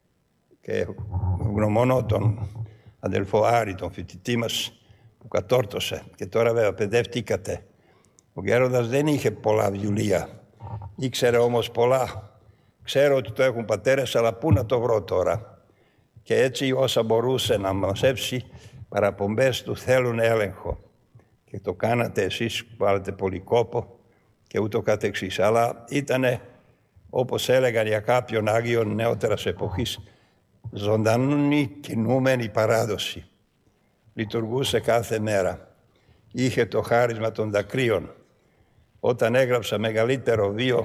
και γνωμονώ τον αδελφό Άρη, τον φοιτητή μας, που κατόρτωσε και τώρα βέβαια παιδεύτηκατε. Ο Γέροντας δεν είχε πολλά βιβλία, ήξερε όμως πολλά. Ξέρω ότι το έχουν πατέρες, αλλά πού να το βρω τώρα. Και έτσι όσα μπορούσε να μαζέψει, παραπομπές του θέλουν έλεγχο. Και το κάνατε εσείς, βάλετε πολύ κόπο και ούτω καθεξής. Αλλά ήτανε, όπως έλεγαν για κάποιον Άγιον νεότερας εποχής, ζωντανή κινούμενη παράδοση. Λειτουργούσε κάθε μέρα. Είχε το χάρισμα των δακρύων. Όταν έγραψα μεγαλύτερο βίο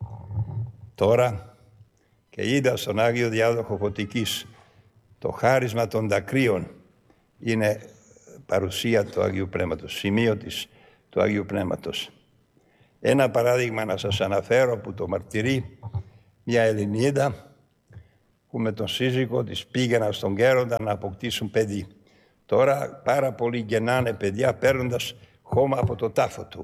τώρα και είδα στον Άγιο Διάδοχο Φωτικής το χάρισμα των δακρύων, είναι παρουσία του Αγίου Πνεύματος, σημείο της του Αγίου Πνεύματος. Ένα παράδειγμα να σας αναφέρω που το μαρτυρεί μια Ελληνίδα που με τον σύζυγο της πήγαιναν στον Γέροντα να αποκτήσουν παιδί. Τώρα πάρα πολλοί γεννάνε παιδιά παίρνοντας χώμα από το τάφο του.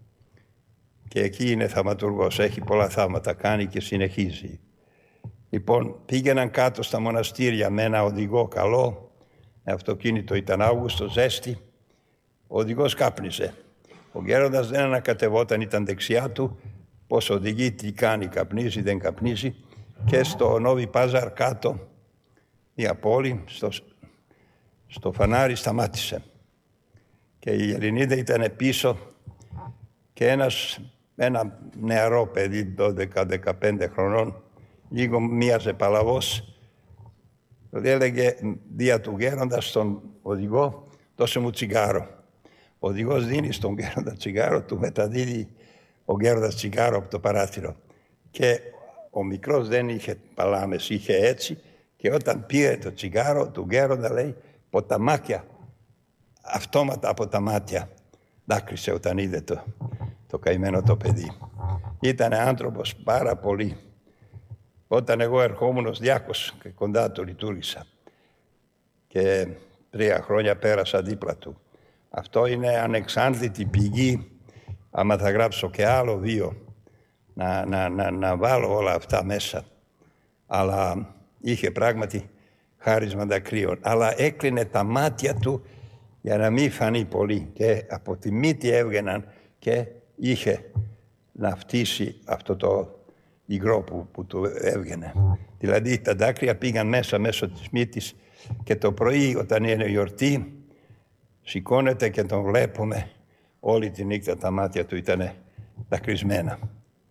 Και εκεί είναι θαυματουργός, έχει πολλά θαύματα, κάνει και συνεχίζει. Λοιπόν, πήγαιναν κάτω στα μοναστήρια με ένα οδηγό καλό, με αυτοκίνητο ήταν Αύγουστο, ζέστη. Ο οδηγός κάπνιζε. Ο Γέροντας δεν ανακατευόταν, ήταν δεξιά του, πώς οδηγεί, τι κάνει, καπνίζει, δεν καπνίζει. Και στο Νόβι Πάζαρ κάτω, μια πόλη, στο, στο φανάρι σταμάτησε. Και η Ελληνίδα ήταν πίσω και ένας, ένα νεαρό παιδί, δώδεκα δεκαπέντε χρονών, λίγο μοίαζε παλαβός, έλεγε δια του Γέροντα στον οδηγό, δώσε μου τσιγάρο. Ο οδηγός δίνει στον Γέροντα τσιγάρο, του μεταδίδει ο Γέροντας τσιγάρο από το παράθυρο. Και ο μικρός δεν είχε παλάμες, είχε έτσι και όταν πήρε το τσιγάρο του γέροντα, λέει, ποταμάκια, αυτόματα από τα μάτια. Δάκρυσε όταν είδε το, το καημένο το παιδί. Ήταν άνθρωπος πάρα πολύ. Όταν εγώ ερχόμουν ως διάκος και κοντά του λειτουργήσα και τρία χρόνια πέρασα δίπλα του. Αυτό είναι ανεξάρτητη πηγή, άμα θα γράψω και άλλο βίο, να, να, να, να βάλω όλα αυτά μέσα. Αλλά είχε πράγματι χάρισμα δακρύων. Αλλά έκλεινε τα μάτια του για να μην φανεί πολύ. Και από τη μύτη έβγαιναν και είχε να φτύσει αυτό το υγρό που, που του έβγαινε. Δηλαδή τα δάκρυα πήγαν μέσα μέσω της μύτης και το πρωί όταν είναι γιορτή σηκώνεται και τον βλέπουμε όλη τη νύχτα τα μάτια του ήταν δακρυσμένα.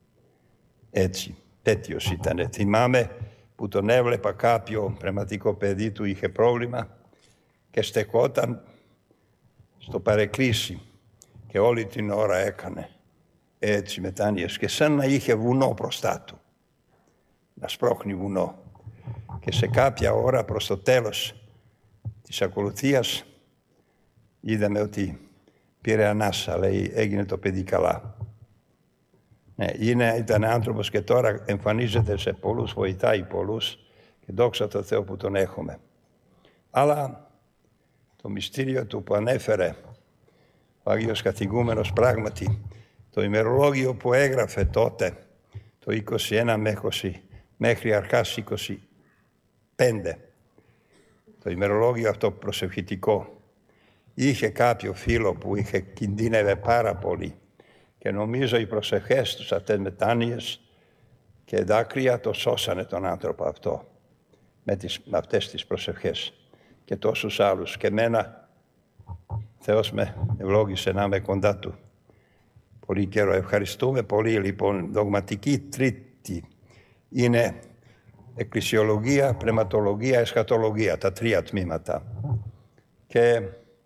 Έτσι, τέτοιος ήταν. Θυμάμαι που τον έβλεπα κάποιο πνευματικό παιδί του είχε πρόβλημα και στεκόταν στο παρεκκλήσι και όλη την ώρα έκανε έτσι μετάνοιες και σαν να είχε βουνό μπροστά του, να σπρώχνει βουνό. Και σε κάποια ώρα προς το τέλος της ακολουθίας είδαμε ότι πήρε ανάσα, λέει, έγινε το παιδί καλά. Ναι, είναι, ήταν άνθρωπος και τώρα εμφανίζεται σε πολλούς, βοηθάει πολλούς και δόξα τω Θεώ που τον έχουμε. Αλλά το μυστήριο του που ανέφερε ο Άγιος Καθηγούμενος πράγματι, το ημερολόγιο που έγραφε τότε, το είκοσι ένα μέχρι αρχάς είκοσι πέντε, το ημερολόγιο αυτό προσευχητικό, είχε κάποιο φίλο που είχε κινδύνευε πάρα πολύ και νομίζω οι προσευχές τους αυτές μετάνοιες και δάκρυα το σώσανε τον άνθρωπο αυτό με, τις, με αυτές τις προσευχές και τόσους άλλους. Και εμένα Θεός με ευλόγησε να είμαι κοντά του πολύ καιρό. Ευχαριστούμε πολύ. Λοιπόν, δογματική τρίτη είναι εκκλησιολογία, πνευματολογία, εσχατολογία, τα τρία τμήματα. Και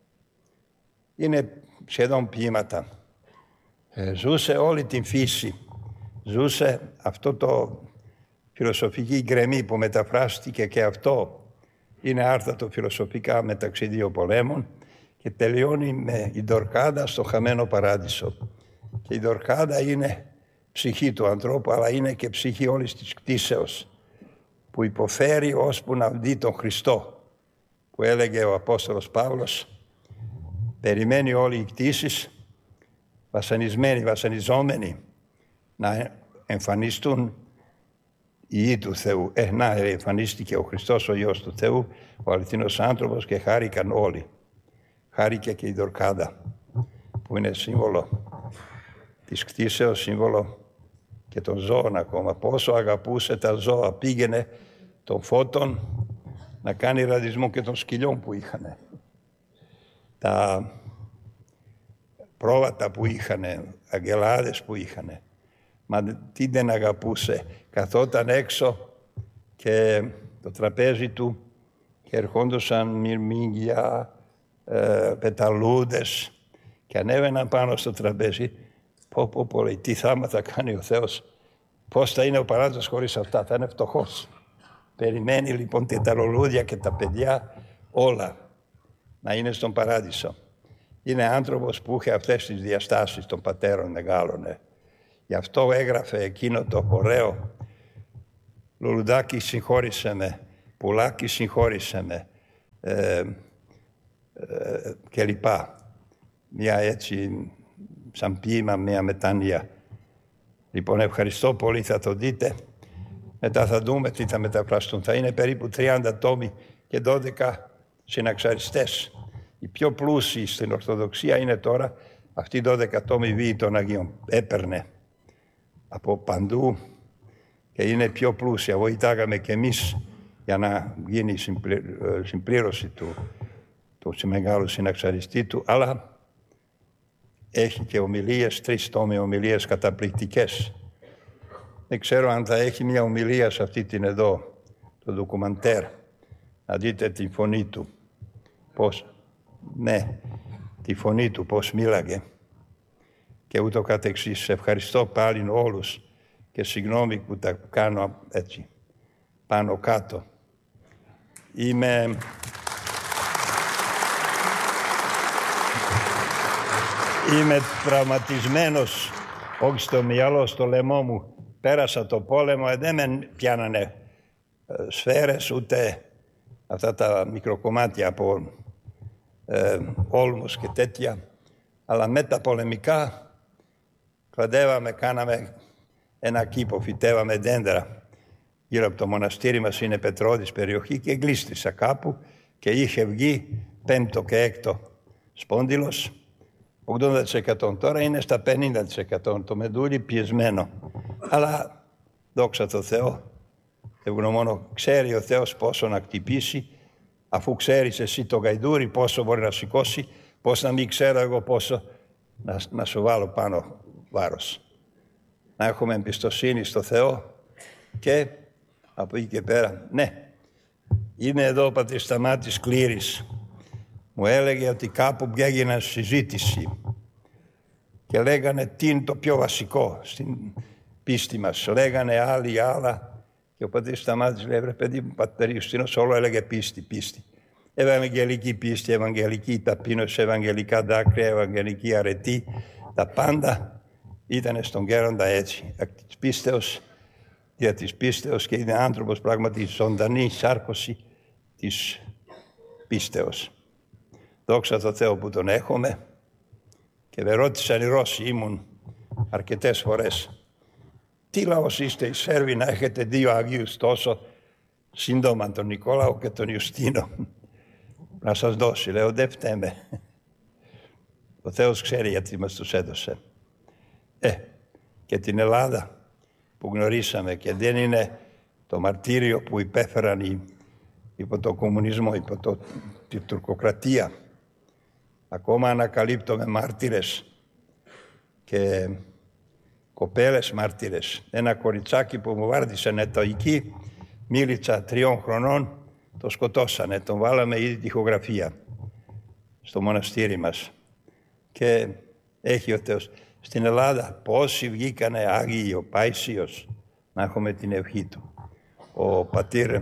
είναι σχεδόν ποίηματα. Ε, ζούσε όλη την φύση. Ζούσε αυτό το φιλοσοφική γκρεμή που μεταφράστηκε και αυτό είναι άρθατο φιλοσοφικά μεταξύ δύο πολέμων και τελειώνει με η Ντορκάδα στο χαμένο παράδεισο. Και η Ντορκάδα είναι ψυχή του ανθρώπου, αλλά είναι και ψυχή όλης της κτήσεως που υποφέρει ώσπου να δει τον Χριστό, που έλεγε ο Απόστολος Παύλος, περιμένει όλοι οι κτήσεις βασανισμένοι, βασανιζόμενοι να εμφανιστούν οι Υιοί του Θεού. Ε, να, εμφανίστηκε ο Χριστός ο Υιός του Θεού, ο αληθινός άνθρωπος και χάρηκαν όλοι. Χάρηκε και η Ντορκάδα που είναι σύμβολο της κτήσεως, σύμβολο και των ζώων ακόμα. Πόσο αγαπούσε τα ζώα, πήγαινε των φώτων να κάνει ραδισμό και των σκυλιών που είχαν. Τα πρόβατα που είχαν, αγγελάδες που είχαν. Μα τι δεν αγαπούσε. Καθόταν έξω και το τραπέζι του και ερχόντουσαν μυρμήγκια, ε, πεταλούδες και ανέβαιναν πάνω στο τραπέζι. Πω πω πω, λέει, τι θάματα κάνει ο Θεός. Πώς θα είναι ο παράδεισος χωρίς αυτά, θα είναι φτωχός. Περιμένει λοιπόν τα λουλούδια και τα παιδιά όλα να είναι στον παράδεισο. Είναι άνθρωπος που είχε αυτές τις διαστάσεις των πατέρων μεγάλων. Ε. Γι' αυτό έγραφε εκείνο το ωραίο «Λουλουδάκι συγχώρησε με, πουλάκι συγχώρησε με» ε, ε, και λοιπά. Μια έτσι σαν ποίημα, μια μετάνοια. Λοιπόν, ευχαριστώ πολύ, θα το δείτε. Μετά θα δούμε τι θα μεταφραστούν. Θα είναι περίπου τριάντα τόμοι και δώδεκα συναξαριστές. Οι πιο πλούσιοι στην Ορθοδοξία είναι τώρα αυτοί οι δώδεκα τόμοι βίοι των Αγίων. Έπαιρνε από παντού και είναι πιο πλούσια. Βοηθάγαμε και εμείς για να γίνει η συμπλήρωση του, του μεγάλου συναξαριστή του, αλλά έχει και ομιλίες, τρεις τόμοι ομιλίες καταπληκτικές. Δεν ξέρω αν θα έχει μια ομιλία σε αυτή την εδώ, το ντοκουμαντέρ, να δείτε τη φωνή του. Πώς, ναι, τη φωνή του, πώς μίλαγε. Και ούτω καθεξής. Ευχαριστώ πάλι όλους και συγγνώμη που τα κάνω έτσι πάνω κάτω. Είμαι... Είμαι τραυματισμένος, όχι στο μυαλό, στο λαιμό μου. Πέρασα το πόλεμο, δεν με πιάνανε σφαίρες ούτε αυτά τα μικροκομμάτια από ε, όλμους και τέτοια. Αλλά με τα πολεμικά κλαδεύαμε, κάναμε ένα κήπο, φυτεύαμε δέντρα. Γύρω από το μοναστήρι μας είναι πετρώδης περιοχή και γλίστρισα κάπου και είχε βγει πέμπτο και έκτο σπόντιλος. ογδόντα τοις εκατό τώρα είναι στα πενήντα τοις εκατό το μεντούλι πιεσμένο. Αλλά δόξα τω Θεώ, ευγνωμόνω, ξέρει ο Θεός πόσο να χτυπήσει, αφού ξέρεις εσύ το γαϊδούρι πόσο μπορεί να σηκώσει, πώς να μην ξέρω εγώ πόσο να, να σου βάλω πάνω βάρος. Να έχουμε εμπιστοσύνη στο Θεό και από εκεί και πέρα, ναι, είναι εδώ ο πατήρ Σταμάτης Κλήρης. Μου έλεγε ότι κάπου έγινε συζήτηση και λέγανε τι είναι το πιο βασικό στην πίστη μας. Λέγανε άλλοι άλλα και ο πατήρ Σταμάτης λέει, ρε παιδί μου, πατήρ Ιουστίνος όλο έλεγε πίστη, πίστη. Ευαγγελική πίστη, ευαγγελική ταπείνωση, ευαγγελικά δάκρυα, ευαγγελική αρετή. Τα πάντα ήταν στον γέροντα έτσι. Εκ της πίστεως, δια της πίστεως και είναι άνθρωπος πράγματι ζωντανή σάρκωση της πίστεως. Δόξα τω Θεώ που τον έχουμε και με ρώτησαν οι Ρώσοι, ήμουν αρκετές φορές. Τι λαός είστε οι Σέρβοι να έχετε δύο Αγίους τόσο σύντομα, τον Νικόλαο και τον Ιουστίνο. Να σας δώσει, λέω, δεν φταίμε. Ο Θεός ξέρει γιατί μας τους έδωσε. Ε, και την Ελλάδα που γνωρίσαμε και δεν είναι το μαρτύριο που υπέφεραν οι, υπό το κομμουνισμό, υπό το, την τουρκοκρατία. Ακόμα ανακαλύπτουμε μάρτυρες και κοπέλες μάρτυρες. Ένα κοριτσάκι που μου βάρδισε νετοϊκή, μίλητσα τριών χρονών, το σκοτώσανε, τον βάλαμε ήδη τοιχογραφία στο μοναστήρι μας. Και έχει ο Θεός. Στην Ελλάδα πόσοι βγήκανε Άγιοι, ο Πάησιος, να έχουμε την ευχή του. Ο πατήρ,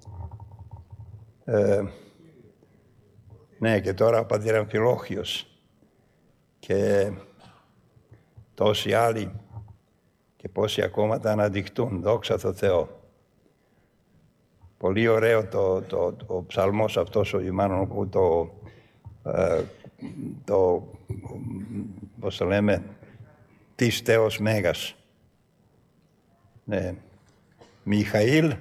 ε, ναι, και τώρα ο πατήρ Αμφιλόχιος και τόσοι άλλοι και πόσοι ακόμα τα αναδειχτούν, δόξα τω Θεώ. Πολύ ωραίο το, το, το, ο ψαλμός αυτός, ο μάλλον το, ε, το, πώς το λέμε, της Θεός Μέγας. Ναι. Μιχαήλ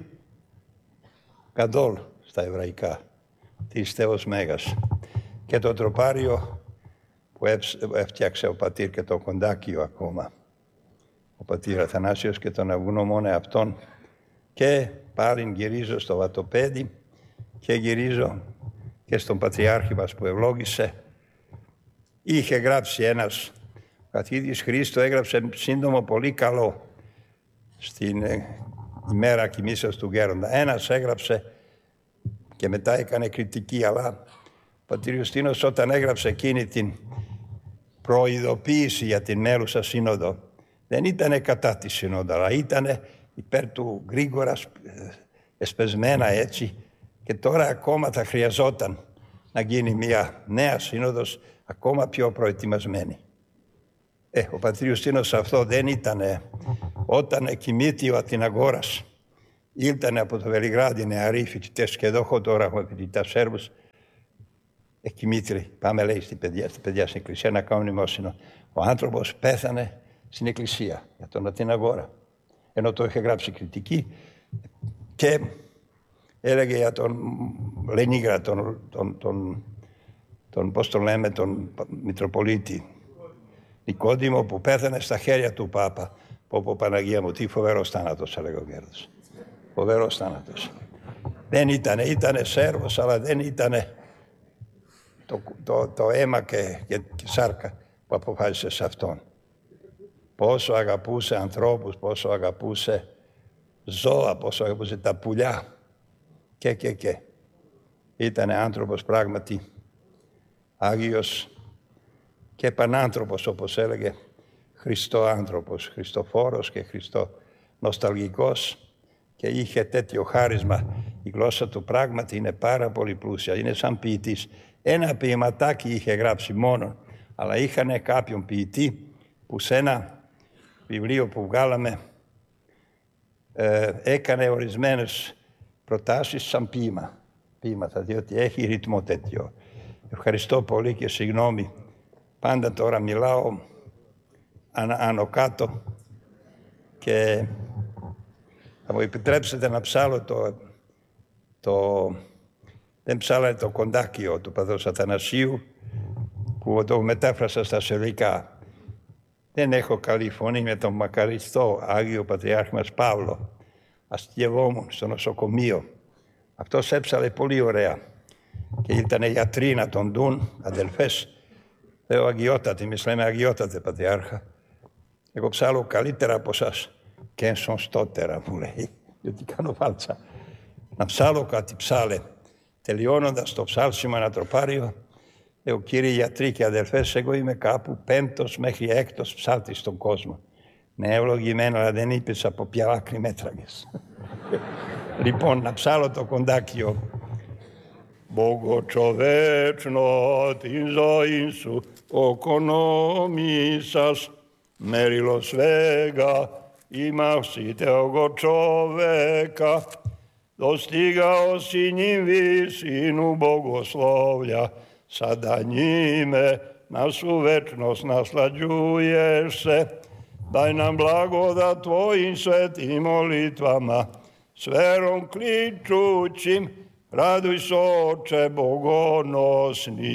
Καντόλ στα εβραϊκά, της Θεός Μέγας. Και το τροπάριο που έφτιαξε ο πατήρ και το κοντάκιο ακόμα, ο πατήρ Αθανάσιος, και τον ευγνωμόνε αυτόν. Και πάλι γυρίζω στο βατοπέδι και γυρίζω και στον Πατριάρχη μας που ευλόγησε. Είχε γράψει ένας καθηγητής Χρήστο, έγραψε σύντομο πολύ καλό στην ημέρα κοιμήσεως του γέροντα. Ένας έγραψε και μετά έκανε κριτική, αλλά ο πατήρ Ιουστίνος όταν έγραψε εκείνη την προειδοποίηση για την μέλουσα σύνοδο, δεν ήταν κατά τη σύνοδο, αλλά ήταν υπέρ του γρήγορα εσπεσμένα έτσι, και τώρα ακόμα θα χρειαζόταν να γίνει μια νέα σύνοδος ακόμα πιο προετοιμασμένη. Ε, ο πατήρ Ιουστίνος αυτό δεν ήτανε. Όταν κοιμήθη ο Αθηναγόρας, ήλθανε από το Βελιγράδι νεαροί φοιτητές και εδώ έχω τώρα έχουμε φοιτητά Σέρβους. Ε, κοιμήθη, πάμε λέει στην παιδιά, στην παιδιά στην εκκλησία να κάνουν μνημόσυνο. Ο άνθρωπος πέθανε στην εκκλησία για τον Αθηναγόρα. Ενώ το είχε γράψει κριτική και έλεγε για τον Λενίγρα, τον, τον, τον, τον, πώς τον λέμε, τον Μητροπολίτη Νικόδημο, που πέθανε στα χέρια του Πάπα. Πω πω Παναγία μου, τι φοβερός θάνατος, έλεγε ο Γέροντας. Φοβερός θάνατος. Δεν ήτανε, ήτανε Σέρβος, αλλά δεν ήτανε το, το, το αίμα και, και, και σάρκα που αποφάσισε σε αυτόν. Πόσο αγαπούσε ανθρώπους, πόσο αγαπούσε ζώα, πόσο αγαπούσε τα πουλιά και και και. Ήτανε άνθρωπος πράγματι Άγιος και πανάνθρωπος, όπως έλεγε, Χριστό άνθρωπος, Χριστοφόρος και Χριστό νοσταλγικός και είχε τέτοιο χάρισμα. Η γλώσσα του πράγματι είναι πάρα πολύ πλούσια. Είναι σαν ποιητής. Ένα ποιηματάκι είχε γράψει μόνο, αλλά είχαν κάποιον ποιητή που σε ένα βιβλίο που βγάλαμε ε, έκανε ορισμένες προτάσεις σαν ποίημα, ποίηματα, διότι έχει ρυθμό τέτοιο. Ευχαριστώ πολύ και συγγνώμη. Πάντα τώρα μιλάω άνω κάτω και θα μου επιτρέψετε να ψάλω το, το δεν ψάλανε το κοντάκιο του Παδός Αθανασίου που το μετάφρασα στα σερβικά. Δεν έχω καλή φωνή με τον μακαριστό Άγιο Πατριάρχη μας Παύλο. Αστειευόμουν στο νοσοκομείο. Αυτός έψαλε πολύ ωραία και ήρθανε γιατροί να τον δουν, αδελφές. Λέω αγιότατε, εμείς λέμε αγιότατε Πατριάρχα. Εγώ ψάλω καλύτερα από σας και ενσωστότερα μου λέει, διότι κάνω φάλτσα. Να ψάλω κάτι ψάλε. Τελειώνοντας το ψάλσιμο ένα τροπάριο, λέω κύριοι γιατροί και αδελφές, εγώ είμαι κάπου πέμπτος μέχρι έκτος ψάλτης στον κόσμο. Ναι, ευλογημένα, αλλά δεν είπες από ποια άκρη μέτραγες. Λοιπόν, να ψάλω το κοντάκιο. Μπογοτσοβέτσνο την ζωή σου, οκονόμησας, μέριλος βέγα, ημαυσίτε ογοτσοβέκα, dostigao si njim visinu bogoslovlja, sada njime na svu večnost naslađuješ se. Daj nam blagodat tvojim svetim molitvama, s verom kličućim, raduj se oče bogonosni.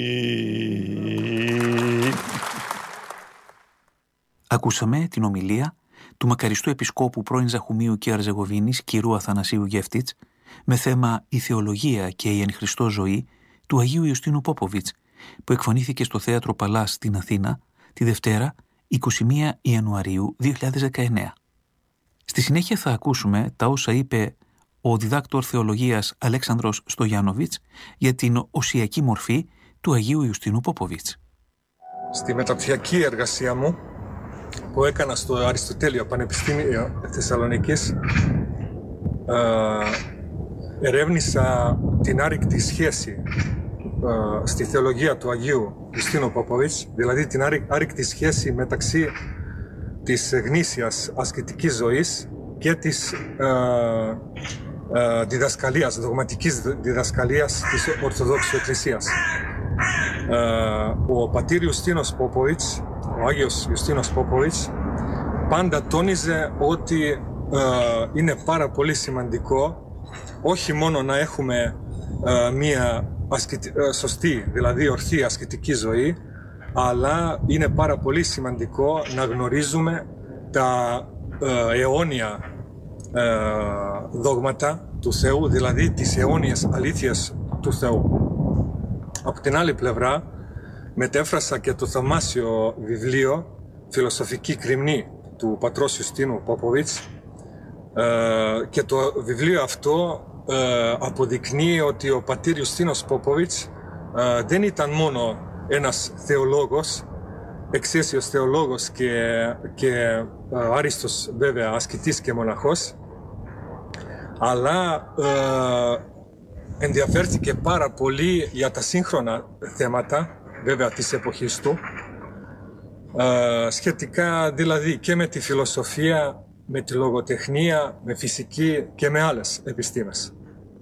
Ακούσαμε την ομιλία του μακαριστού επισκόπου πρώην Ζαχουμίου και Αρζεγοβίνης κ. Αθανασίου Γεύτιτς με θέμα «Η θεολογία και η εν Χριστώ ζωή» του Αγίου Ιουστίνου Πόποβιτς, που εκφωνήθηκε στο Θέατρο Παλάς στην Αθήνα τη Δευτέρα εικοστή πρώτη Ιανουαρίου δύο χιλιάδες δεκαεννέα. Στη συνέχεια θα ακούσουμε τα όσα είπε ο διδάκτορ θεολογίας Αλέξανδρος Στογιάνοβιτς για την οσιακή μορφή του Αγίου Ιουστίνου Πόποβιτς. Στη μεταπτυχιακή εργασία μου που έκανα στο Αριστοτέλειο Πανεπιστήμιο Θεσσαλονίκης, ερεύνησα την άρρηκτη σχέση στη θεολογία του Αγίου Ιουστίνου Πόποβιτς, δηλαδή την άρρηκτη σχέση μεταξύ της γνήσιας ασκητικής ζωής και της διδασκαλίας, δογματικής διδασκαλίας της Ορθοδόξου Εκκλησίας. Ο πατήρ Ιουστίνος Πόποβιτς, ο Άγιος Ιουστίνος Πόποβιτς, πάντα τόνιζε ότι ε, είναι πάρα πολύ σημαντικό όχι μόνο να έχουμε ε, μία ασκητι... ε, σωστή, δηλαδή ορθή ασκητική ζωή, αλλά είναι πάρα πολύ σημαντικό να γνωρίζουμε τα ε, αιώνια ε, δόγματα του Θεού, δηλαδή τις αιώνιες αλήθειες του Θεού. Από την άλλη πλευρά, μετέφρασα και το θαυμάσιο βιβλίο «Φιλοσοφική κρυμνή» του πατρός Ιουστίνου Πόποβιτς και το βιβλίο αυτό αποδεικνύει ότι ο πατήρ Ιουστίνος Πόποβιτς δεν ήταν μόνο ένας θεολόγος, εξαίσιος θεολόγος και, και άριστος βέβαια ασκητής και μοναχός, αλλά ενδιαφέρθηκε πάρα πολύ για τα σύγχρονα θέματα, βέβαια της εποχής του, σχετικά δηλαδή και με τη φιλοσοφία, με τη λογοτεχνία, με φυσική και με άλλες επιστήμες.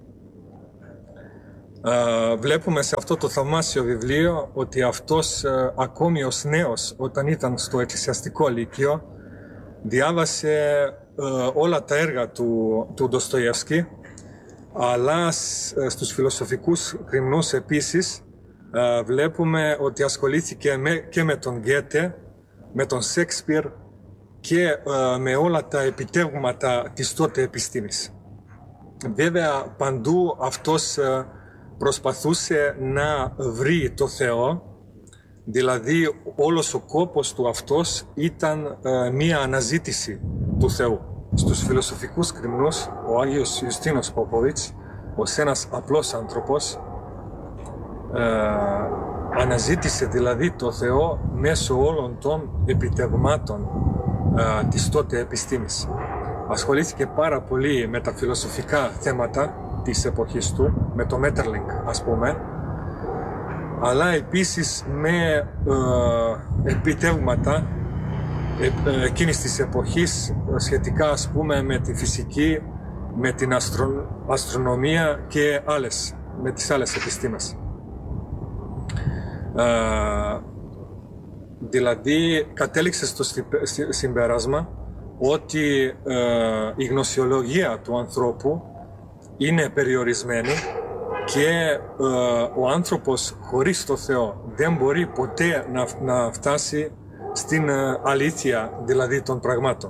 Βλέπουμε σε αυτό το θαυμάσιο βιβλίο ότι αυτός ακόμη ως νέος, όταν ήταν στο εκκλησιαστικό λύκειο, διάβασε όλα τα έργα του, του Ντοστογεύσκη, αλλά στους φιλοσοφικούς κρυμνούς επίσης βλέπουμε ότι ασχολήθηκε με, και με τον Γκέτε, με τον Σέξπιρ και με όλα τα επιτεύγματα της τότε επιστήμης. Βέβαια παντού αυτός προσπαθούσε να βρει το Θεό, δηλαδή όλος ο κόπος του αυτός ήταν μία αναζήτηση του Θεού. Στους φιλοσοφικούς κρυμνούς, ο Άγιος Ιουστίνος Πόποβιτς, ως ένας απλός άνθρωπος, ε, αναζήτησε δηλαδή το Θεό μέσω όλων των επιτευγμάτων ε, της τότε επιστήμης. ασχολήθηκε πάρα πολύ με τα φιλοσοφικά θέματα της εποχής του, με το Μέττερλινγκ ας πούμε, αλλά επίσης με ε, επιτεύγματα ε, εκείνης της εποχής σχετικά ας πούμε με τη φυσική, με την αστρο, αστρονομία και άλλες, με τις άλλες επιστήμες. Ε, δηλαδή κατέληξε στο συμπέρασμα ότι ε, η γνωσιολογία του ανθρώπου είναι περιορισμένη και ε, ο άνθρωπος χωρίς το Θεό δεν μπορεί ποτέ να, να φτάσει στην ε, αλήθεια, δηλαδή των πραγμάτων.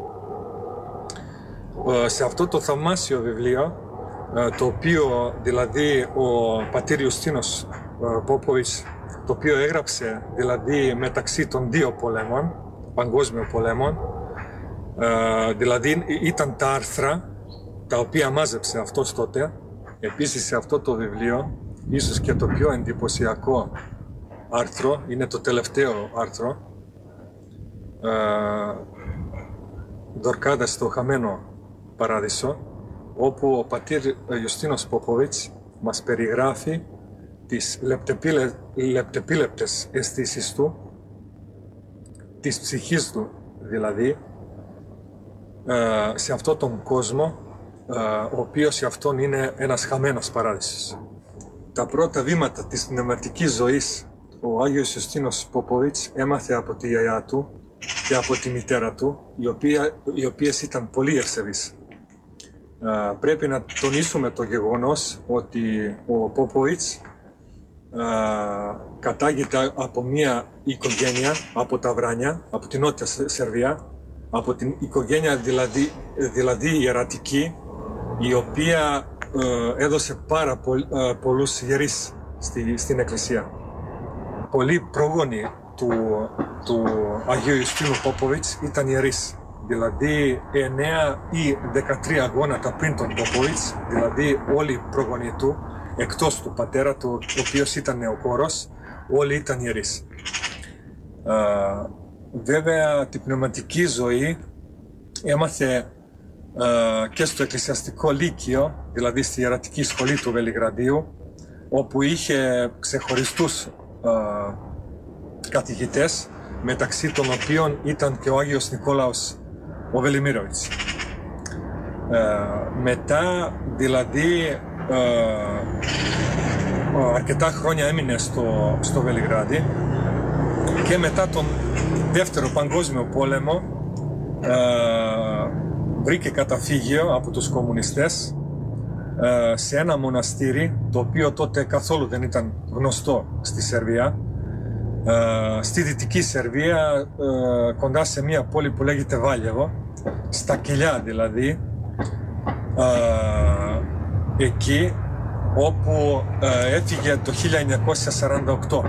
Ε, σε αυτό το θαυμάσιο βιβλίο, ε, το οποίο δηλαδή ο πατήρ Ιουστίνος ε, Πόποβιτς, το οποίο έγραψε δηλαδή μεταξύ των δύο πολέμων, παγκόσμιων πολέμων, ε, δηλαδή ήταν τα άρθρα τα οποία μάζεψε αυτός τότε. Επίσης σε αυτό το βιβλίο, ίσως και το πιο εντυπωσιακό άρθρο, είναι το τελευταίο άρθρο, ε, Δορκάδα στο χαμένο παράδεισο, όπου ο πατήρ Ιουστίνος Πόποβιτς μας περιγράφει τις λεπτεπίλε, λεπτεπίλεπτες αισθήσεις του, της ψυχής του δηλαδή, ε, σε αυτόν τον κόσμο, ο οποίος σε αυτόν είναι ένας χαμένος παράδεισος. Τα πρώτα βήματα της πνευματικής ζωής ο Άγιος Ιουστίνος Πόποβιτς έμαθε από τη γιαγιά του και από τη μητέρα του, οι, οποία, οι οποίες ήταν πολύ ευσεβείς. Uh, πρέπει να τονίσουμε το γεγονός ότι ο Πόποβιτς uh, κατάγεται από μια οικογένεια από τα Βράνια, από την Νότια Σερβία, από την οικογένεια δηλαδή, δηλαδή ιερατική, η οποία ε, έδωσε πάρα πο, ε, πολλούς ιερείς στη, στην Εκκλησία. Πολλοί πρόγονοι του, του Αγίου Ιουστίνου Πόποβιτς ήταν ιερείς. Δηλαδή εννέα ή δεκατρία γόνατα πριν τον Πόποβιτς, δηλαδή όλοι οι πρόγονοι του, εκτός του πατέρα του, ο οποίος ήταν νεοκόρος, όλοι ήταν ιερείς. Ε, βέβαια την πνευματική ζωή έμαθε Uh, και στο εκκλησιαστικό λύκειο, δηλαδή στη ιερατική σχολή του Βελιγραδίου, όπου είχε ξεχωριστούς uh, καθηγητές, μεταξύ των οποίων ήταν και ο Άγιος Νικόλαος ο Βελιμίροβιτς. Uh, μετά, δηλαδή, uh, αρκετά χρόνια έμεινε στο, στο Βελιγράδι και μετά τον Δεύτερο Παγκόσμιο Πόλεμο uh, βρήκε καταφύγιο από τους κομμουνιστές ε, σε ένα μοναστήρι, το οποίο τότε καθόλου δεν ήταν γνωστό στη Σερβία, ε, στη Δυτική Σερβία, ε, κοντά σε μια πόλη που λέγεται Βάλιεβο, στα Κιλιά δηλαδή, ε, εκεί όπου ε, έφυγε το χίλια εννιακόσια σαράντα οκτώ.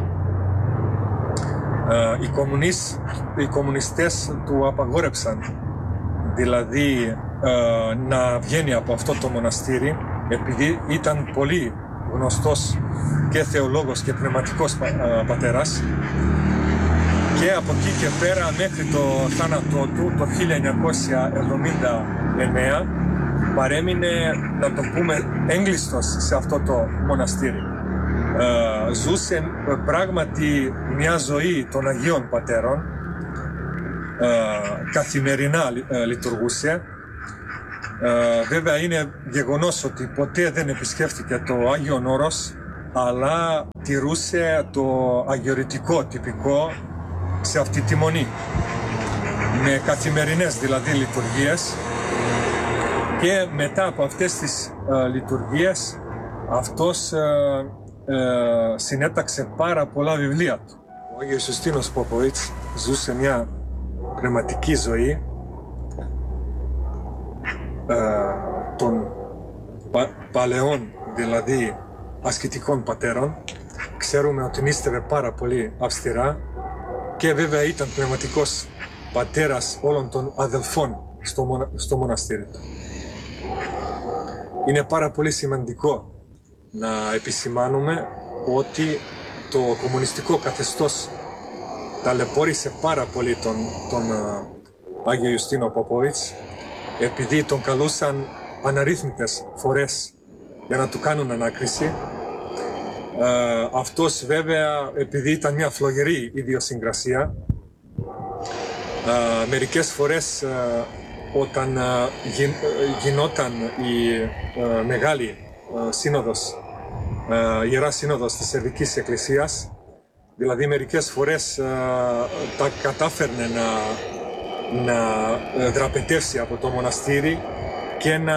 Ε, οι, κομμουνισ, οι κομμουνιστές του απαγόρεψαν δηλαδή ε, να βγαίνει από αυτό το μοναστήρι, επειδή ήταν πολύ γνωστός και θεολόγος και πνευματικός πα, ε, πατέρας, και από εκεί και πέρα μέχρι το θάνατό του το χίλια εννιακόσια εβδομήντα εννέα παρέμεινε, να το πούμε, έγκλειστος σε αυτό το μοναστήρι. Ε, ζούσε ε, πράγματι μια ζωή των Αγίων Πατέρων. Uh, καθημερινά uh, λειτουργούσε. Uh, βέβαια είναι γεγονός ότι ποτέ δεν επισκέφθηκε το Άγιον Όρος, αλλά τηρούσε το αγιορητικό τυπικό σε αυτή τη μονή, με καθημερινές δηλαδή λειτουργίες, και μετά από αυτές τις uh, λειτουργίες αυτός uh, uh, συνέταξε πάρα πολλά βιβλία του. Ο Άγιος Ιουστίνος Πόποβιτς ζούσε μια πνευματική ζωή ε, των πα, παλαιών δηλαδή ασκητικών πατέρων. Ξέρουμε ότι νήστευε πάρα πολύ αυστηρά και βέβαια ήταν πνευματικός πατέρας όλων των αδελφών στο, μονα, στο μοναστήρι του. Είναι πάρα πολύ σημαντικό να επισημάνουμε ότι το κομμουνιστικό καθεστώς ταλαιπώρησε πάρα πολύ τον, τον uh, Άγιο Ιουστίνο Πόποβιτς επειδή τον καλούσαν αναρρύθμιτες φορές για να του κάνουν ανάκριση. Ε, αυτός βέβαια, επειδή ήταν μια φλογερή ιδιοσυγκρασία, ε, μερικές φορές ε, όταν ε, γι, ε, γινόταν η ε, μεγάλη ε, σύνοδος, ε, ιερά σύνοδος της Σερβικής Εκκλησίας, δηλαδή μερικές φορές ε, τα κατάφερνε να, να ε, δραπετεύσει από το μοναστήρι και να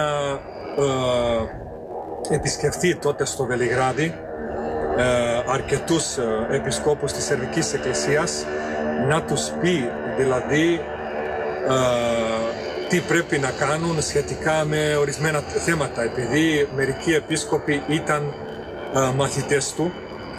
ε, επισκεφτεί τότε στο Βελιγράδι ε, αρκετούς ε, επισκόπους της Σερβικής Εκκλησίας, να τους πει δηλαδή ε, τι πρέπει να κάνουν σχετικά με ορισμένα θέματα, επειδή μερικοί επίσκοποι ήταν ε, μαθητές του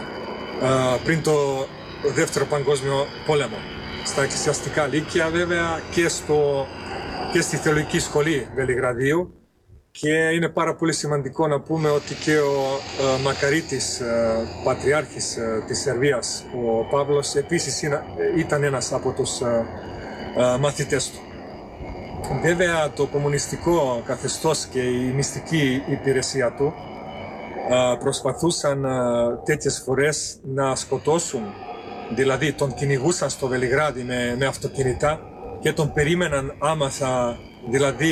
ε, πριν το Δεύτερο Παγκόσμιο Πόλεμο, στα εκκλησιαστικά λύκεια βέβαια και, στο, και στη Θεολογική Σχολή Βελιγραδίου. Και είναι πάρα πολύ σημαντικό να πούμε ότι και ο ε, Μακαρίτης, ε, Πατριάρχης ε, της Σερβίας, ο Παύλος, επίσης είναι, ήταν ένας από τους ε, ε, μαθητές του. Βέβαια το κομμουνιστικό καθεστώς και η μυστική υπηρεσία του ε, προσπαθούσαν ε, τέτοιες φορές να σκοτώσουν, δηλαδή τον κυνηγούσαν στο Βελιγράδι με, με αυτοκίνητα και τον περίμεναν άμα θα δηλαδή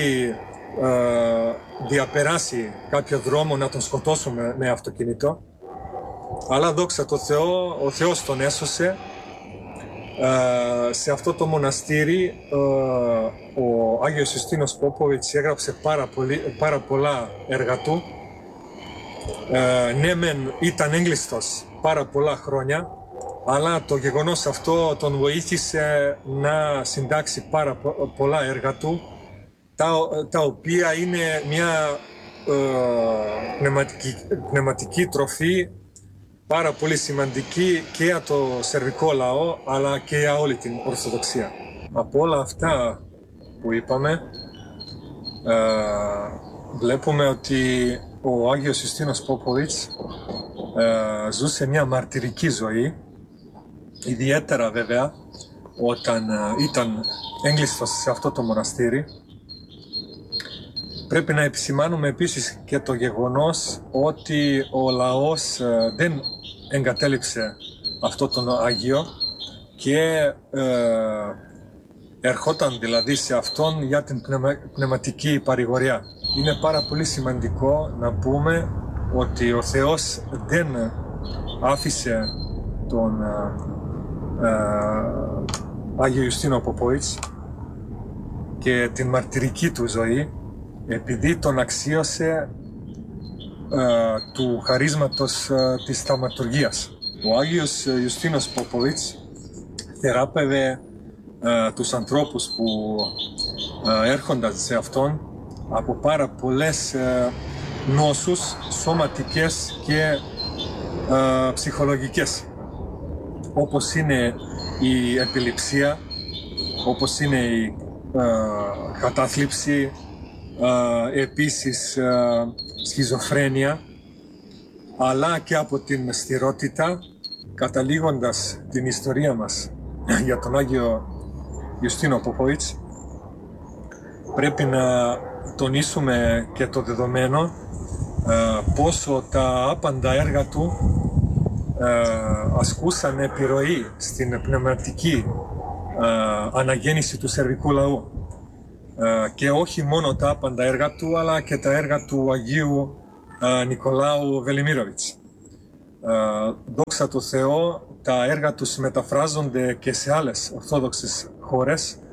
ε, διαπεράσει κάποιο δρόμο να τον σκοτώσουν με, με αυτοκίνητο. Αλλά δόξα τω Θεώ, ο Θεός τον έσωσε. Ε, σε αυτό το μοναστήρι ε, ο Άγιος Ιουστίνος Πόποβιτς έγραψε πάρα, πολύ, πάρα πολλά έργα του. Ε, ναι μεν ήταν έγκλειστος πάρα πολλά χρόνια, αλλά το γεγονός αυτό τον βοήθησε να συντάξει πάρα πολλά έργα του, τα, τα οποία είναι μια ε, πνευματική, πνευματική τροφή πάρα πολύ σημαντική και για το σερβικό λαό, αλλά και για όλη την Ορθοδοξία. Από όλα αυτά που είπαμε, ε, βλέπουμε ότι ο Άγιος Ιουστίνος Πόποβιτς ε, ζούσε μια μαρτυρική ζωή, ιδιαίτερα βέβαια όταν ε, ήταν έγκλειστος σε αυτό το μοναστήρι. Πρέπει να επισημάνουμε επίσης και το γεγονός ότι ο λαός ε, δεν εγκατέλειψε αυτό τον Άγιο και ε, ερχόταν δηλαδή σε αυτόν για την πνευμα, πνευματική παρηγοριά. Είναι πάρα πολύ σημαντικό να πούμε ότι ο Θεός δεν άφησε τον ε, ε, Άγιο Ιουστίνο Πόποβιτς και την μαρτυρική του ζωή, επειδή τον αξίωσε ε, του χαρίσματος ε, της θαυματουργίας. Ο Άγιος Ιουστίνος Πόποβιτς θεράπευε ε, τους ανθρώπους που ε, έρχονταν σε αυτόν από πάρα πολλές ε, νόσους σωματικές και ε, ψυχολογικές, όπως είναι η επιληψία, όπως είναι η ε, κατάθλιψη, ε, επίσης ε, σχιζοφρένεια, αλλά και από την στηρότητα. Καταλήγοντας την ιστορία μας για τον Άγιο Ιουστίνο Πόποβιτς, πρέπει να τονίσουμε και το δεδομένο ε, πόσο τα άπαντα έργα του ε, ασκούσαν επιρροή στην πνευματική ε, αναγέννηση του σερβικού λαού. Ε, και όχι μόνο τα άπαντα έργα του, αλλά και τα έργα του Αγίου ε, Νικολάου Βελιμίροβιτς. Ε, δόξα τω Θεώ, τα έργα τους μεταφράζονται και σε άλλες ορθόδοξες χώρες,